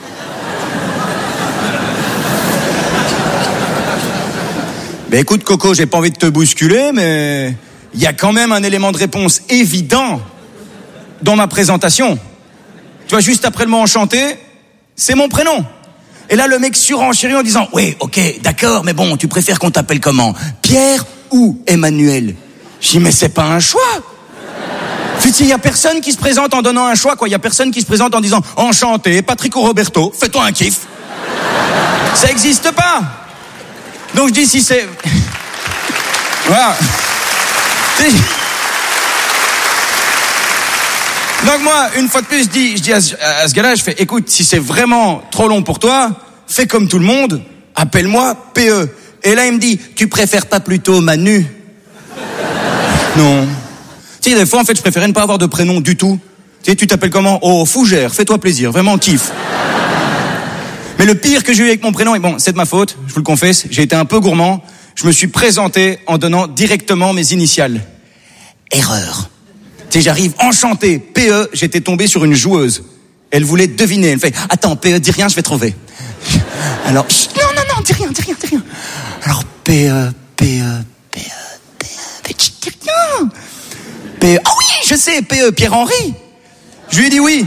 Ben écoute Coco, j'ai pas envie de te bousculer, mais il y a quand même un élément de réponse évident dans ma présentation. Tu vois, juste après le mot enchanté, c'est mon prénom. Et là, le mec surenchérit en disant, oui, ok, d'accord, mais bon, tu préfères qu'on t'appelle comment? Pierre ou Emmanuel? Je dis, mais c'est pas un choix. Il y a personne qui se présente en donnant un choix, quoi. Il y a personne qui se présente en disant, enchanté, Patrick ou Roberto, fais-toi un kiff. Ça existe pas. Donc je dis si c'est... Voilà. Donc moi, une fois de plus, je dis à ce gars-là, je fais, écoute, si c'est vraiment trop long pour toi, fais comme tout le monde, appelle-moi PE. Et là, il me dit, tu préfères pas plutôt Manu? Non. Tu sais, des fois, en fait, je préférais ne pas avoir de prénom du tout. Tu sais, tu t'appelles comment? Oh, Fougère, fais-toi plaisir, vraiment kiff. Mais le pire que j'ai eu avec mon prénom, et bon, c'est de ma faute, je vous le confesse, j'ai été un peu gourmand, je me suis présenté en donnant directement mes initiales. Erreur. Tu sais, j'arrive enchanté, PE, j'étais tombé sur une joueuse. Elle voulait deviner, elle fait, attends, PE, dis rien, je vais trouver. Alors, non, dis rien. Alors, PE, dis rien. PE, ah oui, je sais, PE, Pierre-Henri. Je lui ai dit oui.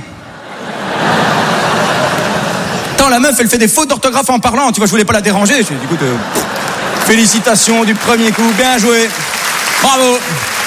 La meuf, elle fait des fautes d'orthographe en parlant, tu vois, je voulais pas la déranger. Je lui ai dit, écoute, félicitations du premier coup, bien joué, bravo,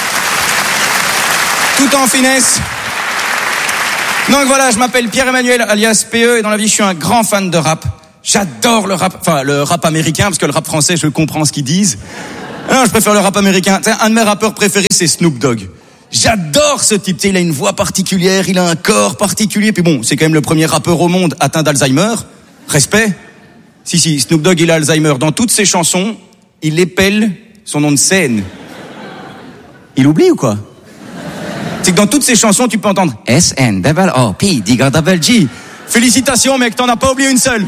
tout en finesse. Donc voilà, je m'appelle Pierre-Emmanuel alias PE et dans la vie je suis un grand fan de rap. J'adore le rap, enfin le rap américain parce que le rap français je comprends ce qu'ils disent. Non, je préfère le rap américain. T'sais, un de mes rappeurs préférés, c'est Snoop Dogg. J'adore ce type. T'sais, il a une voix particulière, il a un corps particulier. Puis bon, c'est quand même le premier rappeur au monde atteint d'Alzheimer. Respect. Si, Snoop Dogg, il a Alzheimer. Dans toutes ses chansons, il épelle son nom de scène. Il oublie ou quoi? C'est que dans toutes ses chansons, tu peux entendre SN, double O, P, Digger, double G. Félicitations, mec, t'en as pas oublié une seule.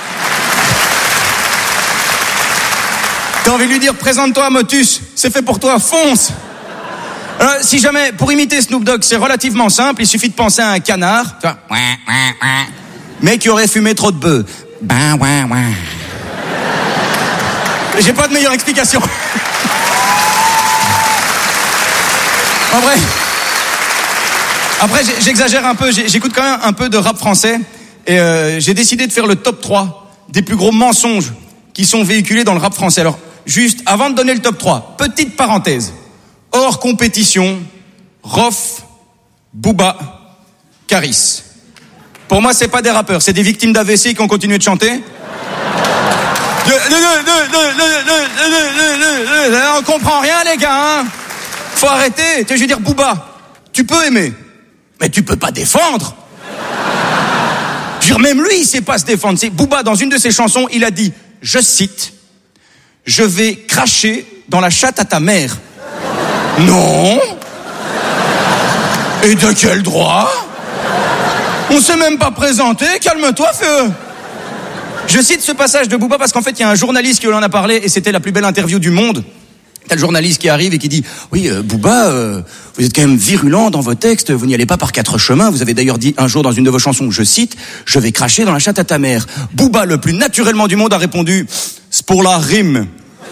T'as envie de lui dire, présente-toi, Motus, c'est fait pour toi, fonce. Alors, si jamais, pour imiter Snoop Dogg, c'est relativement simple, il suffit de penser à un canard, tu vois, mais qui aurait fumé trop de bœufs. J'ai pas de meilleure explication. En vrai, après j'exagère un peu, j'écoute quand même un peu de rap français et j'ai décidé de faire le top 3 des plus gros mensonges qui sont véhiculés dans le rap français. Alors, juste avant de donner le top 3, petite parenthèse. Hors compétition, Rof, Booba, Caris. Pour moi, c'est pas des rappeurs, c'est des victimes d'AVC qui ont continué de chanter. On comprend rien, les gars, hein. Faut arrêter. Je veux dire, Booba, tu peux aimer, mais tu peux pas défendre. Je veux dire, même lui, il sait pas se défendre. C'est Booba, dans une de ses chansons, il a dit, je cite, « Je vais cracher dans la chatte à ta mère. » Non. Et de quel droit? On s'est même pas présenté, calme-toi, feu. Je cite ce passage de Booba parce qu'en fait, il y a un journaliste qui en a parlé et c'était la plus belle interview du monde. T'as le journaliste qui arrive et qui dit « Oui, Booba, vous êtes quand même virulent dans vos textes, vous n'y allez pas par 4 chemins. Vous avez d'ailleurs dit un jour dans une de vos chansons, je cite, « Je vais cracher dans la chatte à ta mère. » Booba, le plus naturellement du monde, a répondu « C'est pour la rime. »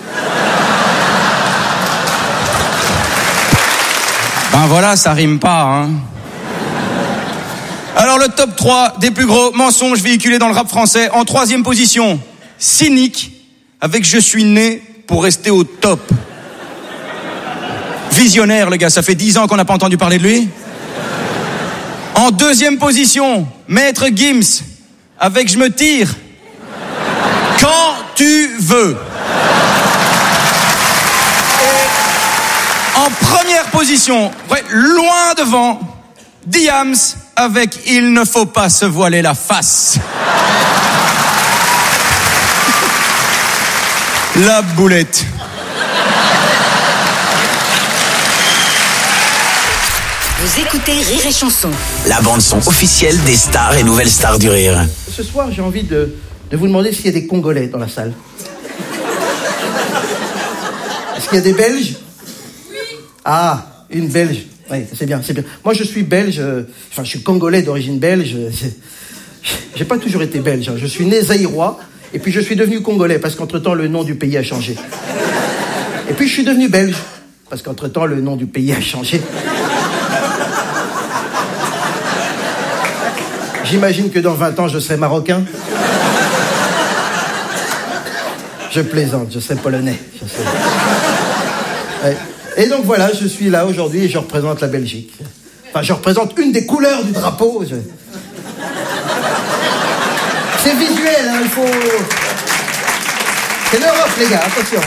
Ben voilà, ça rime pas, hein. Alors le top 3 des plus gros mensonges véhiculés dans le rap français. En 3e position, Cynique, avec « Je suis né pour rester au top ». Visionnaire, le gars, ça fait 10 ans qu'on n'a pas entendu parler de lui. En 2e position, Maître Gims, avec « Je me tire quand tu veux ». Et en 1re position, ouais, loin devant, Diams, avec « Il ne faut pas se voiler la face ». La boulette. Vous écoutez Rire et Chanson. La bande-son officielle des stars et nouvelles stars du rire. Ce soir, j'ai envie de vous demander s'il y a des Congolais dans la salle. Est-ce qu'il y a des Belges? Oui. Ah, une Belge. Oui, c'est bien, c'est bien. Moi, je suis belge, je suis congolais d'origine belge. J'ai pas toujours été belge. Hein. Je suis né zaïrois, et puis je suis devenu congolais, parce qu'entre-temps, le nom du pays a changé. Et puis, je suis devenu belge, parce qu'entre-temps, le nom du pays a changé. J'imagine que dans 20 ans, je serai marocain. Je plaisante, je serai polonais. Ouais. Et donc voilà, je suis là aujourd'hui et je représente la Belgique. Enfin, je représente une des couleurs du drapeau. C'est visuel, hein, il faut... C'est l'Europe, les gars, attention.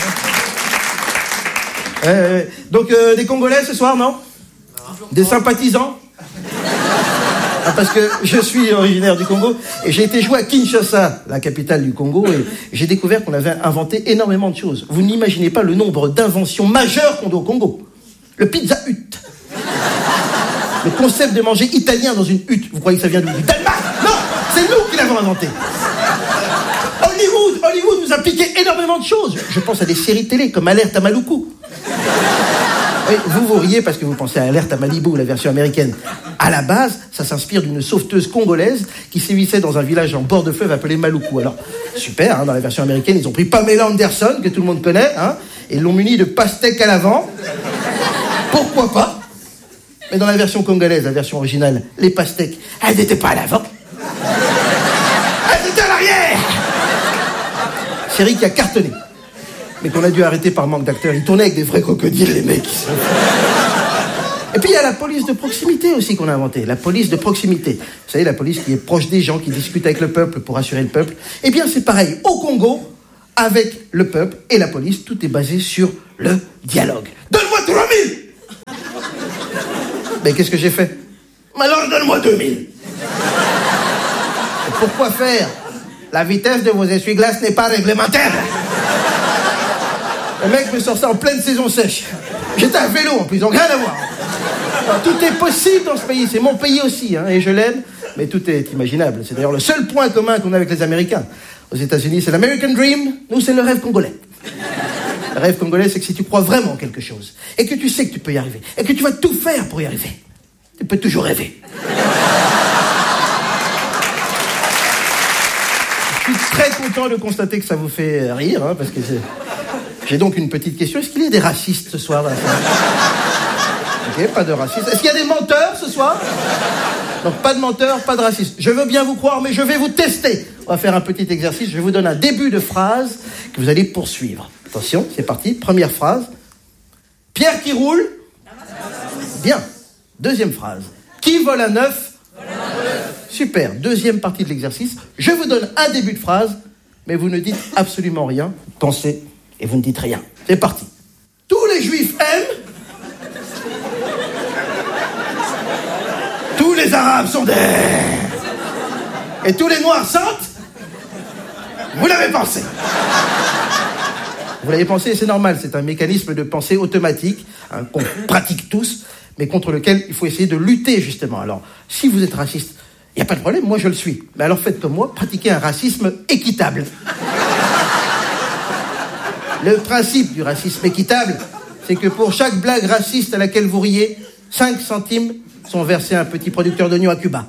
Donc, des Congolais ce soir, non? Des sympathisants? Ah, parce que je suis originaire du Congo et j'ai été joué à Kinshasa, la capitale du Congo, et j'ai découvert qu'on avait inventé énormément de choses. Vous n'imaginez pas le nombre d'inventions majeures qu'on a au Congo. Le pizza hut. Le concept de manger italien dans une hutte. Vous croyez que ça vient du Danemark? Non, c'est nous qui l'avons inventé. Hollywood nous a piqué énormément de choses. Je pense à des séries télé comme Alerte à Maluku. Oui, vous riez parce que vous pensez à Alerte à Malibu, la version américaine. À la base, ça s'inspire d'une sauveteuse congolaise qui sévissait dans un village en bord de fleuve appelé Maluku. Alors, super, hein, dans la version américaine, ils ont pris Pamela Anderson, que tout le monde connaît, hein, et l'ont munie de pastèques à l'avant. Pourquoi pas? Mais dans la version congolaise, la version originale, les pastèques, elles n'étaient pas à l'avant. Elles étaient à l'arrière. Série qui a cartonné, mais qu'on a dû arrêter par manque d'acteurs. Ils tournaient avec des vrais crocodiles, les mecs. Et puis il y a la police de proximité aussi qu'on a inventée. La police de proximité. Vous savez, la police qui est proche des gens, qui discute avec le peuple pour assurer le peuple. Eh bien, c'est pareil au Congo, avec le peuple et la police. Tout est basé sur le dialogue. Donne-moi 3000. Mais qu'est-ce que j'ai fait? Alors donne-moi 2000. Pourquoi faire? La vitesse de vos essuie-glaces n'est pas réglementaire. Le mec me sort ça en pleine saison sèche. J'étais à vélo en plus, donc rien à voir. Alors, tout est possible dans ce pays, c'est mon pays aussi, hein, et je l'aime, mais tout est imaginable. C'est d'ailleurs le seul point commun qu'on a avec les Américains. Aux États-Unis, c'est l'American Dream, nous, c'est le rêve congolais. Le rêve congolais, c'est que si tu crois vraiment en quelque chose, et que tu sais que tu peux y arriver, et que tu vas tout faire pour y arriver, tu peux toujours rêver. Je suis très content de constater que ça vous fait rire, hein, parce que j'ai donc une petite question. Est-ce qu'il y a des racistes ce soir dans la salle? Ok, pas de racistes. Est-ce qu'il y a des menteurs ce soir? Donc pas de menteurs, pas de racistes. Je veux bien vous croire, mais je vais vous tester. On va faire un petit exercice. Je vous donne un début de phrase que vous allez poursuivre. Attention, c'est parti. Première phrase. Pierre qui roule. Bien. Deuxième phrase. Qui vole à neuf? Super. Deuxième partie de l'exercice. Je vous donne un début de phrase, mais vous ne dites absolument rien. Pensez et vous ne dites rien. C'est parti. Tous les juifs aiment. Tous les arabes sont des. Et tous les noirs sentent. Vous l'avez pensé. Vous l'avez pensé, c'est normal. C'est un mécanisme de pensée automatique, hein, qu'on pratique tous, mais contre lequel il faut essayer de lutter, justement. Alors, si vous êtes raciste, il n'y a pas de problème, moi je le suis. Mais alors faites comme moi, pratiquez un racisme équitable. Le principe du racisme équitable, c'est que pour chaque blague raciste à laquelle vous riez, 5 centimes sont versés à un petit producteur d'oignons à Cuba.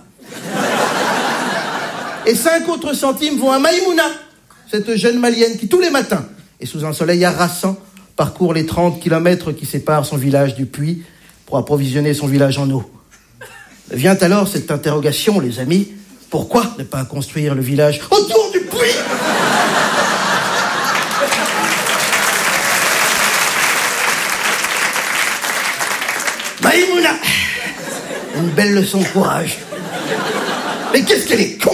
Et 5 autres centimes vont à Maïmouna, cette jeune malienne qui, tous les matins, et sous un soleil harassant, parcourt les 30 kilomètres qui séparent son village du puits pour approvisionner son village en eau. Vient alors cette interrogation, les amis. Pourquoi ne pas construire le village autour du puits? Maïmouna, une belle leçon de courage. Mais qu'est-ce qu'elle est con!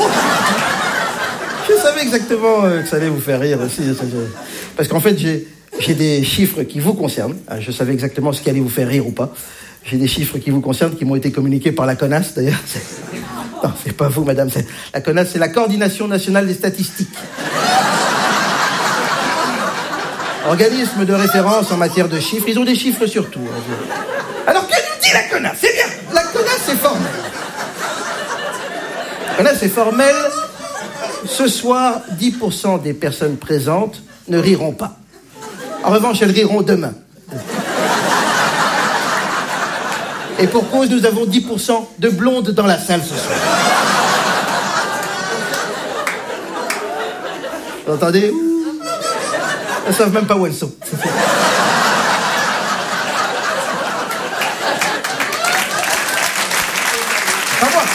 Je savais exactement que ça allait vous faire rire aussi. Parce qu'en fait, j'ai des chiffres qui vous concernent. Je savais exactement ce qui allait vous faire rire ou pas. J'ai des chiffres qui vous concernent, qui m'ont été communiqués par la CONAS, d'ailleurs. Non, c'est pas vous, madame. La CONAS, c'est la Coordination Nationale des Statistiques. Organisme de référence en matière de chiffres. Ils ont des chiffres sur tout. Alors, que nous dit la CONAS? C'est bien. La CONAS, c'est formel. La CONAS, c'est formel. Ce soir, 10% des personnes présentes ne riront pas. En revanche, elles riront demain. Et pour cause, nous avons 10% de blondes dans la salle ce soir. Vous entendez? Elles ne savent même pas où elles sont. Pas moi.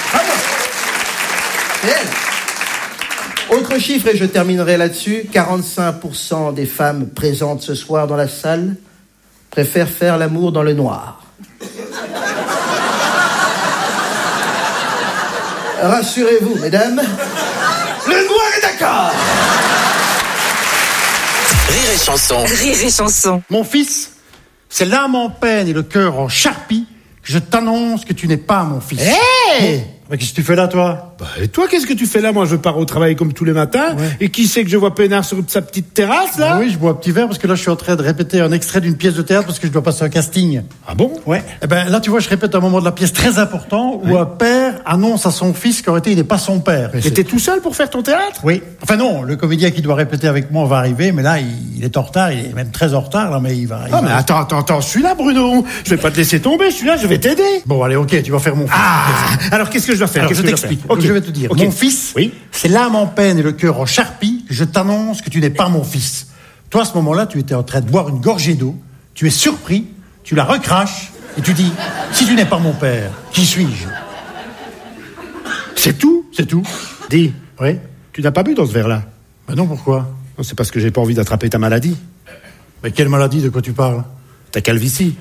C'est elle. Autre chiffre, et je terminerai là-dessus. 45% des femmes présentes ce soir dans la salle préfèrent faire l'amour dans le noir. Rassurez-vous, mesdames, le noir est d'accord. Rire et chanson. Rire et chanson. Mon fils, c'est l'âme en peine et le cœur en charpie que je t'annonce que tu n'es pas mon fils. Hey! Mais qu'est-ce que tu fais là, toi? Et toi, qu'est-ce que tu fais là? Moi, je pars au travail comme tous les matins. Ouais. Et qui c'est que je vois peinard sur sa petite terrasse, là? Oui, je bois un petit verre parce que là, je suis en train de répéter un extrait d'une pièce de théâtre parce que je dois passer un casting. Ah bon? Ouais. Eh ben, là, tu vois, je répète un moment de la pièce très important où un père annonce à son fils qu'en réalité, il n'est pas son père. Et t'es tout seul pour faire ton théâtre? Oui. Enfin non, le comédien qui doit répéter avec moi va arriver, mais là, il est en retard, il est même très en retard, là, mais il va... mais attends, je suis là, Bruno. Je vais pas te laisser tomber, je suis là, je vais t'aider. Bon, allez, ok, tu vas faire mon fils. Alors qu'est-ce que je dois faire? Alors, je t'explique. Okay. Je vais te dire. Okay. Mon fils, oui, c'est l'âme en peine et le cœur en charpie que je t'annonce que tu n'es pas mon fils. Toi, à ce moment-là, tu étais en train de boire une gorgée d'eau, tu es surpris, tu la recraches et tu dis, si tu n'es pas mon père, qui suis-je? C'est tout? C'est tout. Dis. Oui. Tu n'as pas bu dans ce verre-là? Ben non, pourquoi? Non, c'est parce que j'ai pas envie d'attraper ta maladie. Mais quelle maladie? De quoi tu parles? Ta calvitie.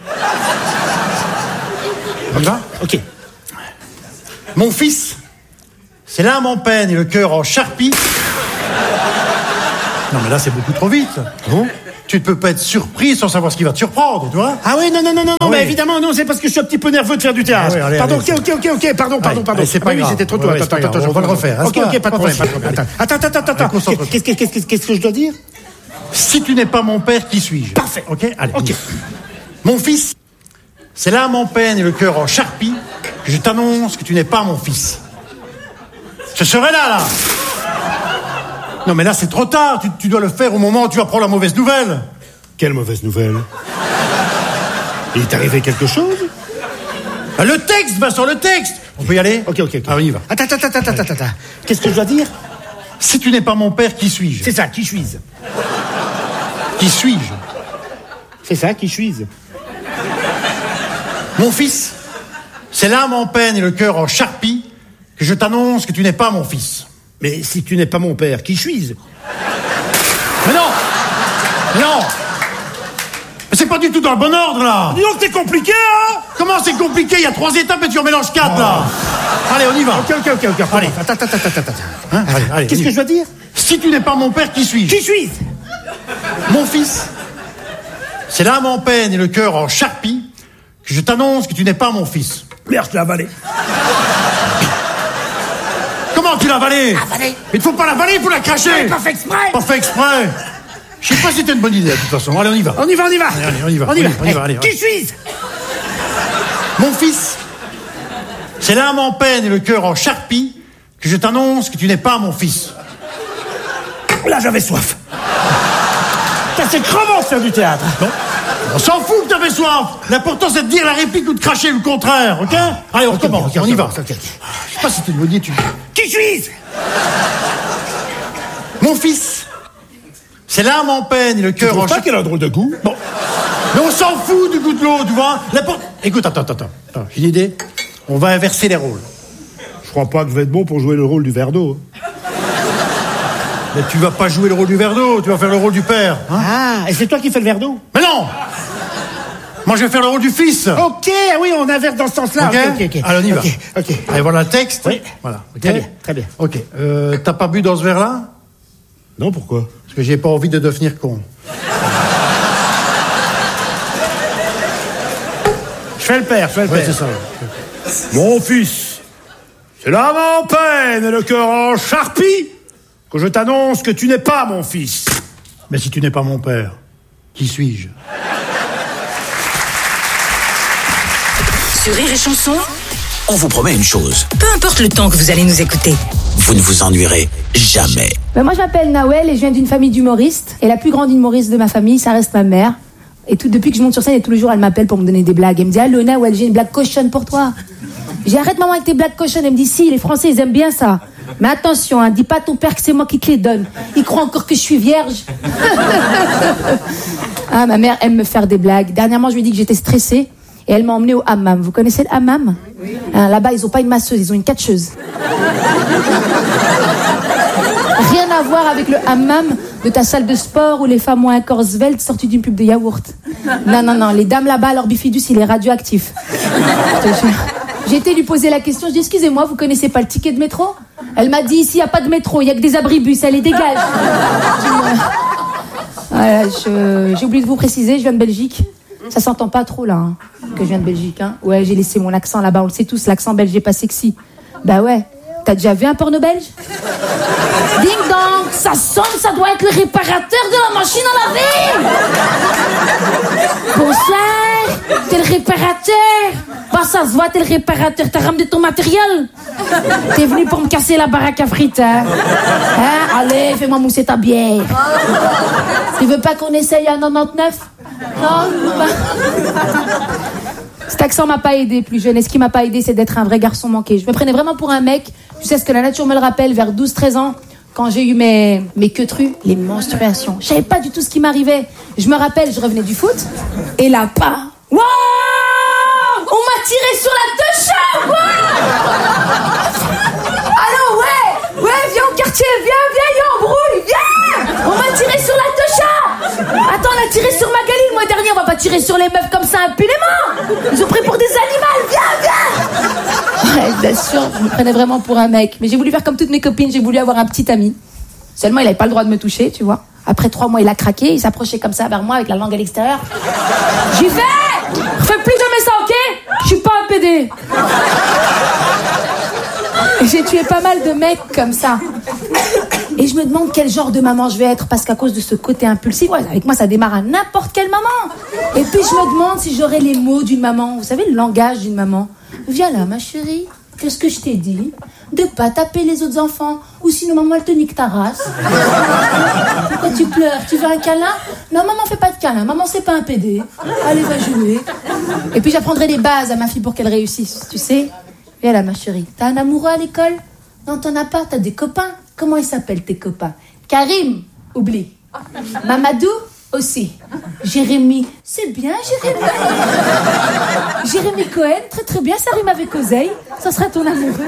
Comme ça? Ok. Mon fils, c'est l'âme en peine et le cœur en charpie Non, mais là, c'est beaucoup trop vite. Bon. Tu ne peux pas être surpris sans savoir ce qui va te surprendre, tu vois. Ah oui, non, mais évidemment, non, c'est parce que je suis un petit peu nerveux de faire du théâtre. Ah oui, allez, pardon, allez, ok, pardon. Allez, c'est pas grave. Oui, c'était trop tôt. Ouais, Attends, on va le refaire. Ok, pas de problème. Attends. Qu'est-ce que je dois dire? Si tu n'es pas mon père, qui suis-je? Parfait. Ok, allez. Ok. Mon fils, c'est l'âme en peine et le cœur en charpie que je t'annonce que tu n'es pas mon fils. Je serai là. Non, mais là, c'est trop tard. Tu dois le faire au moment où tu apprends la mauvaise nouvelle. Quelle mauvaise nouvelle? Il est arrivé quelque chose? Le texte, Vincent, le texte. On peut y aller? Ok. Ah, on y va. Attends. Qu'est-ce que je dois dire? Si tu n'es pas mon père, qui suis-je? C'est ça, qui suis-je? Qui suis-je? C'est ça, qui suis-je? Mon fils, c'est l'âme en peine et le cœur en charpie que je t'annonce que tu n'es pas mon fils. Mais si tu n'es pas mon père, qui suis-je? Mais non! Mais c'est pas du tout dans le bon ordre, là! Dis donc, c'est compliqué, hein? Comment c'est compliqué? Il y a 3 étapes et tu en mélanges 4, là! Allez, on y va! Ok. Allez. Attends. Hein? Allez, Qu'est-ce que je dois dire? Si tu n'es pas mon père, qui suis-je? Qui suis-je? Mon fils, c'est l'âme en peine et le cœur en charpie que je t'annonce que tu n'es pas mon fils. Merde, je l'ai avalé. Comment tu l'as avalé? Avalé. Il ne faut pas l'avaler, il faut la cracher. Pas fait exprès. Pas fait exprès. Je sais pas si c'était une bonne idée, de toute façon. Allez, on y va. On y va. Allez, on y va. Allez. Qui suis-je? Mon fils, c'est l'âme en peine et le cœur en charpie que je t'annonce que tu n'es pas mon fils. Là, j'avais soif. C'est crevant, faire du théâtre. Non. On s'en fout que t'avais soif. L'important, c'est de dire la réplique ou de cracher le contraire, ok? Allez, on recommence, on y va. Je sais pas si c'était une bonne idée, Qui suis-je? Mon fils, c'est l'âme en peine et le cœur en charpie. Qu'elle a un drôle de goût? Bon. Mais on s'en fout du goût de l'eau, tu vois. Écoute, attends. J'ai une idée. On va inverser les rôles. Je crois pas que je vais être bon pour jouer le rôle du verre d'eau. Mais tu vas pas jouer le rôle du verre d'eau, tu vas faire le rôle du père. Hein? Ah, et c'est toi qui fais le verre d'eau? Mais non! Moi, je vais faire le rôle du fils. Ok, oui, on inverse dans ce sens-là. Ok. Allez, on y va. Ok. Allez, voilà le texte. Oui. Voilà. Okay. Très bien. Ok. T'as pas bu dans ce verre-là? Non, pourquoi? Parce que j'ai pas envie de devenir con. Je fais le père. Ouais, c'est ça. Mon fils, c'est l'âme en peine et le cœur en charpie que je t'annonce que tu n'es pas mon fils. Mais si tu n'es pas mon père, qui suis-je? Sur Rire et Chanson, On vous promet une chose, peu importe le temps que vous allez nous écouter. vous ne vous ennuierez jamais. Moi, je m'appelle Nawel et je viens d'une famille d'humoristes. Et la plus grande humoriste de ma famille, ça reste ma mère. Et depuis que je monte sur scène, et tous les jours, elle m'appelle pour me donner des blagues. Elle me dit: Allô, Nawel, j'ai une blague cochonne pour toi. J'ai: arrête, maman, avec tes blagues cochonnes. Elle me dit: si, les Français, ils aiment bien ça. Mais attention, dis pas à ton père que c'est moi qui te les donne. Il croit encore que je suis vierge. Ah, ma mère aime me faire des blagues. Dernièrement, je lui ai dit que j'étais stressée. Et elle m'a emmenée au hammam. Vous connaissez le hammam? Oui. Là-bas, ils ont pas une masseuse, ils ont une catcheuse. Rien à voir avec le hammam de ta salle de sport où les femmes ont un corps svelte sorti d'une pub de yaourt. Non, les dames là-bas, leur bifidus, il est radioactif. J'ai été lui poser la question, je dis: excusez-moi, vous connaissez pas le ticket de métro? Elle m'a dit: ici, il n'y a pas de métro, il n'y a que des abribus, allez, dégage. Voilà, j'ai oublié de vous préciser, je viens de Belgique. Ça s'entend pas trop là, hein, que je viens de Belgique. Hein. Ouais, j'ai laissé mon accent là-bas, on le sait tous, l'accent belge est pas sexy. Bah ouais, t'as déjà vu un porno belge? Ding dong, ça sonne, ça doit être le réparateur de la machine à laver. Bonsoir, t'es le réparateur. Bah ça se voit, t'es le réparateur, t'as ramené ton matériel. T'es venu pour me casser la baraque à frites, hein? Allez, fais-moi mousser ta bière. Tu veux pas qu'on essaye à 99? Non. Cet accent m'a pas aidé plus jeune. Et ce qui m'a pas aidé, c'est d'être un vrai garçon manqué. Je me prenais vraiment pour un mec. Tu sais ce que la nature me le rappelle, vers 12-13 ans, quand j'ai eu mes queutrus, les menstruations. Je savais pas du tout ce qui m'arrivait. Je me rappelle, je revenais du foot. Et là, pas. Waouh! On m'a tiré sur la techa! Alors ouais, viens au quartier, viens, y'a embrouille, viens! On m'a tiré sur la techa! Attends, on a tiré sur Magali le mois dernier, on va pas tirer sur les meufs comme ça impunément! Ils ont pris pour des animaux, viens! Ouais, bien sûr, je me prenais vraiment pour un mec. Mais j'ai voulu faire comme toutes mes copines, j'ai voulu avoir un petit ami. Seulement, il avait pas le droit de me toucher, tu vois. Après 3 mois, il a craqué, il s'approchait comme ça vers moi avec la langue à l'extérieur. J'y vais! Fais plus jamais ça, ok? Je suis pas un PD. Et j'ai tué pas mal de mecs comme ça. Et je me demande quel genre de maman je vais être, parce qu'à cause de ce côté impulsif, ouais, avec moi ça démarre à n'importe quelle maman. Et puis je me demande si j'aurai les mots d'une maman, vous savez, le langage d'une maman. Viens là ma chérie, qu'est-ce que je t'ai dit? De pas taper les autres enfants, ou sinon maman elle te nique ta race. Pourquoi tu pleures? Tu veux un câlin? Non maman fais pas de câlin, maman c'est pas un PD. Allez va jouer. Et puis j'apprendrai les bases à ma fille pour qu'elle réussisse, tu sais. Viens là ma chérie, t'as un amoureux à l'école? Non t'en as pas, t'as des copains? Comment ils s'appellent tes copains? Karim, oublie. Mamadou, aussi. Jérémy, c'est bien Jérémy. Jérémy Cohen, très très bien, ça rime avec Oseille. Ça sera ton amoureux.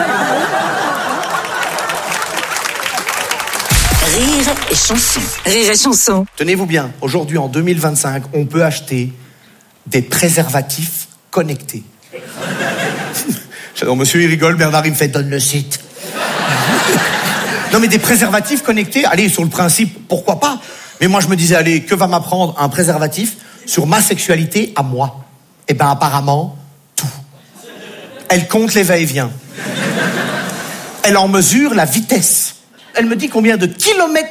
Rire et chanson. Rire et chanson. Tenez-vous bien, aujourd'hui en 2025, on peut acheter des préservatifs connectés. J'adore, monsieur il rigole, Bernard il me fait donne le site. Non mais des préservatifs connectés, allez, sur le principe, pourquoi pas? Mais moi je me disais, allez, que va m'apprendre un préservatif sur ma sexualité à moi? Eh ben apparemment, tout. Elle compte les va-et-vient. Elle en mesure la vitesse. Elle me dit combien de kilomètres...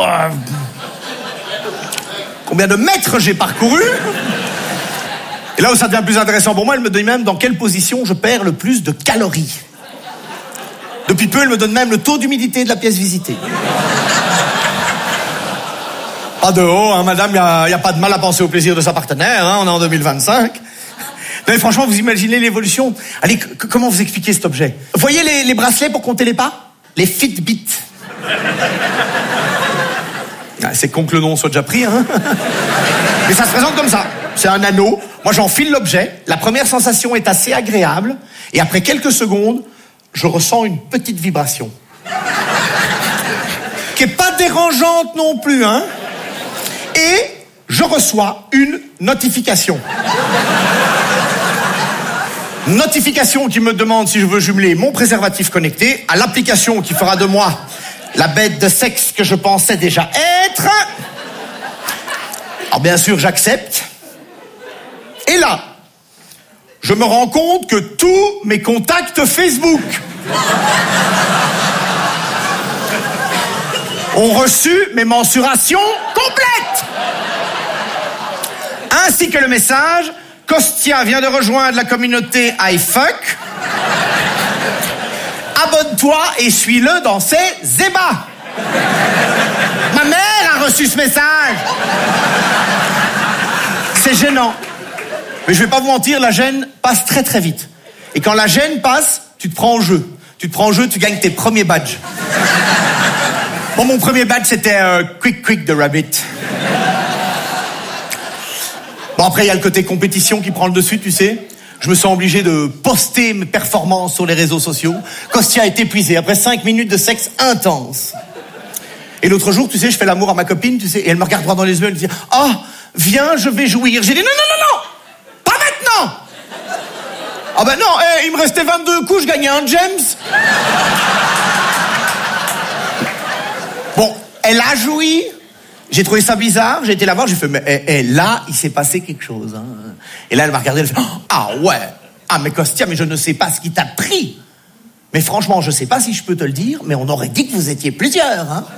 Combien de mètres j'ai parcouru. Et là où ça devient plus intéressant pour moi, elle me dit même dans quelle position je perds le plus de calories. Depuis peu, elle me donne même le taux d'humidité de la pièce visitée. Pas de haut, hein, madame, y a pas de mal à penser au plaisir de sa partenaire, hein, on est en 2025. Non, mais franchement, vous imaginez l'évolution? Allez, comment vous expliquer cet objet? Vous voyez les bracelets pour compter les pas? Les Fitbit. Ah, c'est con que le nom soit déjà pris, hein. Mais ça se présente comme ça. C'est un anneau. Moi, j'enfile l'objet. La première sensation est assez agréable. Et après quelques secondes, je ressens une petite vibration. Qui est pas dérangeante non plus, hein. Et je reçois une notification. Notification qui me demande si je veux jumeler mon préservatif connecté à l'application qui fera de moi la bête de sexe que je pensais déjà être. Alors bien sûr, j'accepte. Et là, je me rends compte que tous mes contacts Facebook ont reçu mes mensurations complètes. Ainsi que le message: Costia vient de rejoindre la communauté iFuck. Abonne-toi et suis-le dans ses ébats. Ma mère a reçu ce message. C'est gênant. Mais je vais pas vous mentir, la gêne passe très très vite. Et quand la gêne passe, tu te prends au jeu. Tu te prends au jeu, tu gagnes tes premiers badges. Bon, mon premier badge, c'était Quick the Rabbit. Bon, après, il y a le côté compétition qui prend le dessus, tu sais. Je me sens obligé de poster mes performances sur les réseaux sociaux. Costia est épuisé après 5 minutes de sexe intense. Et l'autre jour, tu sais, je fais l'amour à ma copine, tu sais, et elle me regarde droit dans les yeux, elle me dit « Ah, viens, je vais jouir. » J'ai dit « Non, pas maintenant !» Ah ben non, il me restait 22 coups, je gagnais un James. Bon, elle a joui. J'ai trouvé ça bizarre, j'ai été la voir, j'ai fait, mais là, il s'est passé quelque chose. Hein. Et là, elle m'a regardé, elle fait, ah ouais, ah mais Costia, mais je ne sais pas ce qui t'a pris. Mais franchement, je sais pas si je peux te le dire, mais on aurait dit que vous étiez plusieurs. Hein.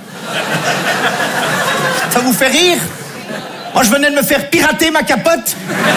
Ça vous fait rire? Moi, je venais de me faire pirater ma capote.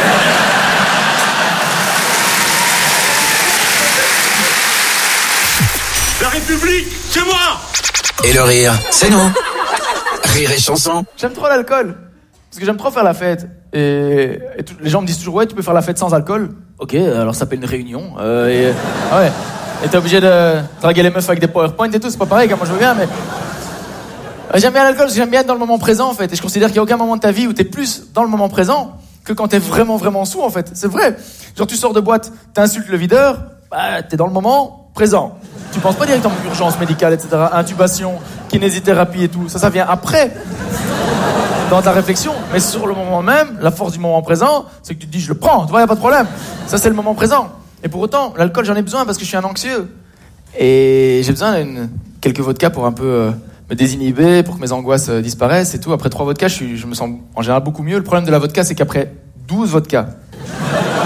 La République, c'est moi! Et le rire, c'est nous. Rire et chanson. J'aime trop l'alcool. Parce que j'aime trop faire la fête. Et les gens me disent toujours, ouais, tu peux faire la fête sans alcool. Ok, alors ça s'appelle une réunion. Ouais. Et t'es obligé de draguer les meufs avec des PowerPoint et tout, c'est pas pareil, moi je veux bien, mais... J'aime bien l'alcool, parce que j'aime bien être dans le moment présent, en fait. Et je considère qu'il n'y a aucun moment de ta vie où t'es plus dans le moment présent que quand t'es vraiment, vraiment sous, en fait. C'est vrai. Genre, tu sors de boîte, t'insultes le videur, bah, t'es dans le moment présent. Tu penses pas directement à urgence médicale, etc., intubation, kinésithérapie et tout. Ça vient après, dans ta réflexion. Mais sur le moment même, la force du moment présent, c'est que tu te dis, je le prends, tu vois, y a pas de problème. Ça, c'est le moment présent. Et pour autant, l'alcool, j'en ai besoin parce que je suis un anxieux. Et j'ai besoin quelques vodkas pour un peu me désinhiber, pour que mes angoisses disparaissent et tout. Après 3 vodkas, je me sens en général beaucoup mieux. Le problème de la vodka, c'est qu'après 12 vodkas,